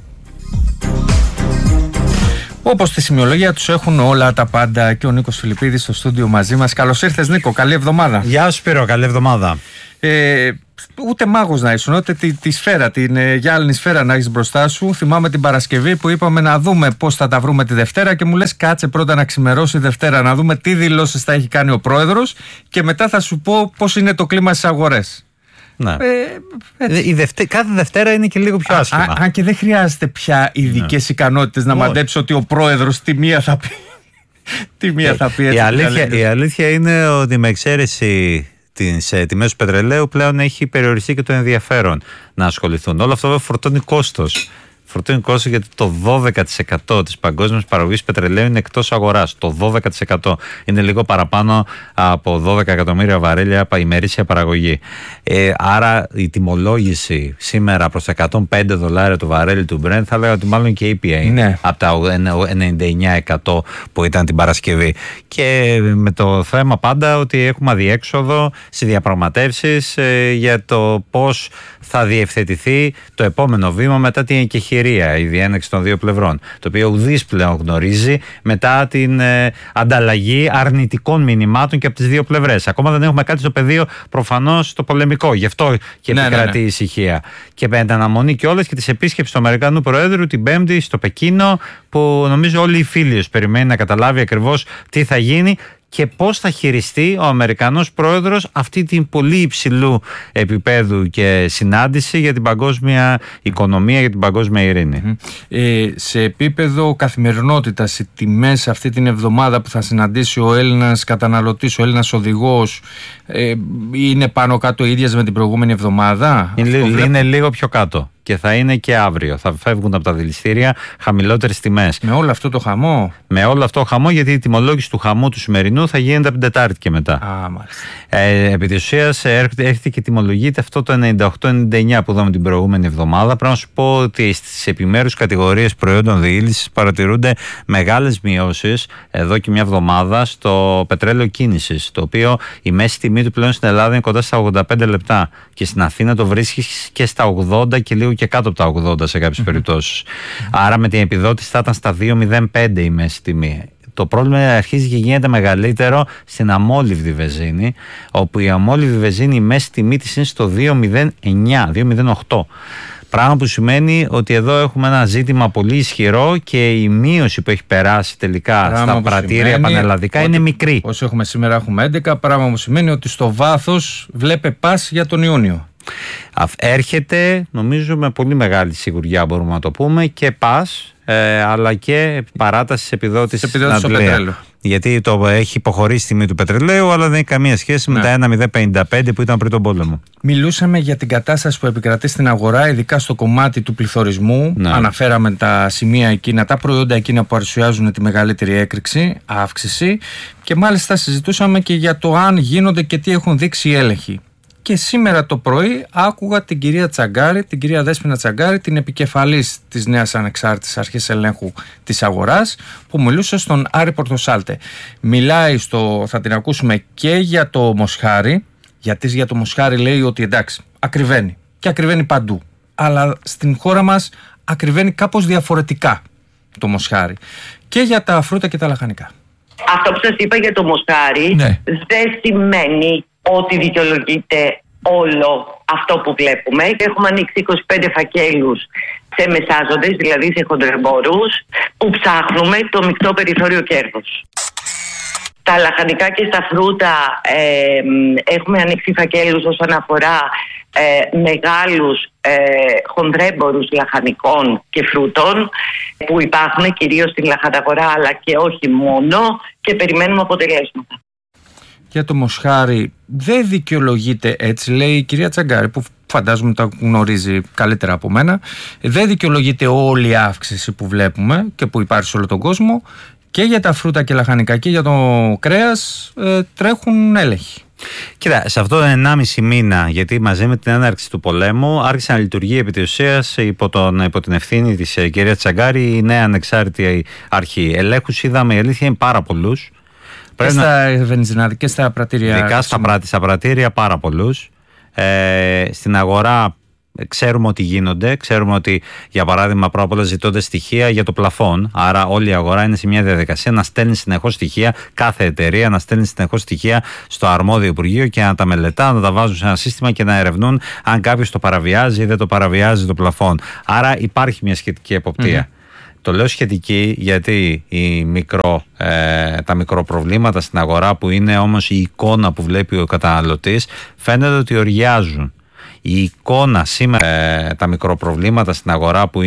Όπως τη σημειολογία τους έχουν όλα τα πάντα, και ο Νίκος Φιλιππίδης στο στούντιο μαζί μας. Καλώς ήρθες, Νίκο, καλή εβδομάδα. Γεια σου, Σπύρο, καλή εβδομάδα. Ε, ούτε μάγος να ήσουν, ούτε τη, τη σφαίρα, την ε, γυάλινη σφαίρα να έχεις μπροστά σου. Θυμάμαι την Παρασκευή που είπαμε να δούμε πώς θα τα βρούμε τη Δευτέρα και μου λες κάτσε πρώτα να ξημερώσει η Δευτέρα, να δούμε τι δηλώσεις θα έχει κάνει ο πρόεδρος και μετά θα σου πω πώς είναι το κλίμα στις αγορές. Ναι. Ε, η δευτε... Κάθε Δευτέρα είναι και λίγο πιο άσχημα. Αν και δεν χρειάζεται πια ειδικές ναι. ικανότητες να μαντέψει ότι ο πρόεδρος τη μία θα πει. τη μία θα πει έτσι. Η αλήθεια, η αλήθεια είναι ότι με εξαίρεση τις τιμές του πετρελαίου πλέον έχει περιοριστεί και το ενδιαφέρον να ασχοληθούν. Όλο αυτό φορτώνει κόστος. Φορτώνει κόστος γιατί το δώδεκα τοις εκατό της παγκόσμιας παραγωγής πετρελαίου είναι εκτός αγοράς. Το δώδεκα τοις εκατό είναι λίγο παραπάνω από δώδεκα εκατομμύρια βαρέλια ημερήσια παραγωγή. Ε, άρα η τιμολόγηση σήμερα προς τα εκατόν πέντε δολάρια το βαρέλι του Brent θα λέγαμε ότι μάλλον και ήπια είναι ναι. από τα ενενήντα εννέα τοις εκατό που ήταν την Παρασκευή. Και με το θέμα πάντα ότι έχουμε αδιέξοδο σε διαπραγματεύσεις ε, για το πώς θα διευθετηθεί το επόμενο βήμα μετά την εκεχηρία, η διένεξη των δύο πλευρών. Το οποίο ουδής πλέον γνωρίζει μετά την ε, ανταλλαγή αρνητικών μηνυμάτων και από τις δύο πλευρές. Ακόμα δεν έχουμε κάτι στο πεδίο προφανώς το πολεμικό. Γι' αυτό και ναι, επικρατεί ναι, ναι. η ησυχία. Και με αναμονή κιόλας και της επίσκεψης του Αμερικανού Προέδρου την Πέμπτη στο Πεκίνο, που νομίζω όλοι οι φίλοι περιμένουν να καταλάβει ακριβώς τι θα γίνει και πώς θα χειριστεί ο Αμερικανός πρόεδρος αυτή την πολύ υψηλού επίπεδου και συνάντηση για την παγκόσμια οικονομία, για την παγκόσμια ειρήνη. Mm-hmm. Ε, σε επίπεδο καθημερινότητας, οι τιμές αυτή την εβδομάδα που θα συναντήσει ο Έλληνας καταναλωτής, ο Έλληνας οδηγός, ε, είναι πάνω κάτω ίδιες με την προηγούμενη εβδομάδα? Είναι, είναι λίγο πιο κάτω. Και θα είναι και αύριο. Θα φεύγουν από τα δηληστήρια χαμηλότερες τιμές. Με όλο αυτό το χαμό. Με όλο αυτό το χαμό, γιατί η τιμολόγηση του χαμού του σημερινού θα γίνεται από την Τετάρτη και μετά. Α, μάλιστα. Ε, επί της ουσίας έρχεται, έρχεται και τιμολογείται αυτό το ενενήντα οκτώ ενενήντα εννιά που είδαμε την προηγούμενη εβδομάδα. Πρέπει να σου πω ότι στις επιμέρους κατηγορίες προϊόντων διήλυσης παρατηρούνται μεγάλες μειώσεις εδώ και μια εβδομάδα στο πετρέλαιο κίνησης. Το οποίο η μέση τιμή του πλέον στην Ελλάδα είναι κοντά στα ογδόντα πέντε λεπτά. Και στην Αθήνα το βρίσκει και στα ογδόντα και λίγο και κάτω από τα ογδόντα σε κάποιες mm-hmm. περιπτώσεις. Mm-hmm. Άρα με την επιδότηση θα ήταν στα δύο κόμμα μηδέν πέντε η μέση τιμή. Το πρόβλημα αρχίζει και γίνεται μεγαλύτερο στην αμόλυβδη βενζίνη, όπου η αμόλυβδη βενζίνη η μέση τιμή της είναι στο δύο κόμμα μηδέν εννιά, δύο κόμμα μηδέν οκτώ. Πράγμα που σημαίνει ότι εδώ έχουμε ένα ζήτημα πολύ ισχυρό και η μείωση που έχει περάσει τελικά πράγμα στα πρατήρια πανελλαδικά είναι μικρή. Όσο έχουμε σήμερα έχουμε έντεκα, πράγμα που σημαίνει ότι στο βάθος βλέπε πας για τον Ιούνιο. Έρχεται, νομίζω με πολύ μεγάλη σιγουριά μπορούμε να το πούμε, και πας, ε, αλλά και παράταση επιδότησης στην Αντλία. Γιατί το έχει υποχωρήσει η τιμή του πετρελαίου, αλλά δεν έχει καμία σχέση ναι. με τα ένα κόμμα μηδέν πενήντα πέντε που ήταν πριν τον πόλεμο. Μιλούσαμε για την κατάσταση που επικρατεί στην αγορά, ειδικά στο κομμάτι του πληθωρισμού. Ναι. Αναφέραμε τα σημεία εκείνα, τα προϊόντα εκείνα που παρουσιάζουν τη μεγαλύτερη έκρηξη, αύξηση. Και μάλιστα συζητούσαμε και για το αν γίνονται και τι έχουν δείξει οι έλεγχοι. Και σήμερα το πρωί άκουγα την κυρία Τσαγκάρη, την κυρία Δέσποινα Τσαγκάρη, την επικεφαλής της νέας ανεξάρτητης αρχής ελέγχου της αγοράς, που μιλούσε στον Άρη Πορτοσάλτε. Μιλάει στο, θα την ακούσουμε, και για το μοσχάρι, γιατί για το μοσχάρι λέει ότι εντάξει, ακριβένει και ακριβένει παντού. Αλλά στην χώρα μας ακριβένει κάπως διαφορετικά το μοσχάρι. Και για τα φρούτα και τα λαχανικά. Αυτό που σας είπα για το μοσχάρι ναι. δεν σημαίνει ότι δικαιολογείται όλο αυτό που βλέπουμε. Έχουμε ανοίξει είκοσι πέντε φακέλους σε μεσάζοντες, δηλαδή σε χοντροεμπόρους, που ψάχνουμε το μεικτό περιθώριο κέρδους. Τα λαχανικά και στα φρούτα ε, έχουμε ανοίξει φακέλους όσον αφορά ε, μεγάλους ε, χονδρέμπορους λαχανικών και φρούτων που υπάρχουν κυρίως στην λαχαναγορά, αλλά και όχι μόνο, και περιμένουμε αποτελέσματα. Για το μοσχάρι δεν δικαιολογείται, έτσι λέει η κυρία Τσαγκάρη, που φαντάζομαι τα γνωρίζει καλύτερα από μένα, δεν δικαιολογείται όλη η αύξηση που βλέπουμε και που υπάρχει σε όλο τον κόσμο. Και για τα φρούτα και λαχανικά και για το κρέας ε, τρέχουν έλεγχοι. Κοίτα, σε αυτό το ενάμιση μήνα, γιατί μαζί με την έναρξη του πολέμου άρχισε να λειτουργεί επί της ουσίας υπό, τον, υπό την ευθύνη της ε, κυρία Τσαγκάρη η νέα ανεξάρτητη αρχή. Ελέγχους είδαμε, η αλήθεια είναι πάρα πολλούς. Και στα να... βενζινάδια και στα πρατήρια. Ειδικά στα, πρα... στα πρατήρια πάρα πολλούς. Ε, στην αγορά ξέρουμε ότι γίνονται. Ξέρουμε ότι, για παράδειγμα, πρώτα απ' όλα ζητώνται στοιχεία για το πλαφόν. Άρα όλη η αγορά είναι σε μια διαδικασία να στέλνει συνεχώς στοιχεία, κάθε εταιρεία να στέλνει συνεχώς στοιχεία στο αρμόδιο Υπουργείο και να τα μελετά, να τα βάζουν σε ένα σύστημα και να ερευνούν αν κάποιος το παραβιάζει ή δεν το παραβιάζει το πλαφόν. Άρα υπάρχει μια σχετική εποπτεία. Mm-hmm. Το λέω σχετική γιατί η μικρο, ε, τα μικροπροβλήματα στην αγορά, που είναι όμως η εικόνα που βλέπει ο καταναλωτής, φαίνεται ότι οριάζουν. Η εικόνα σήμερα, ε, τα μικροπροβλήματα στην αγορά που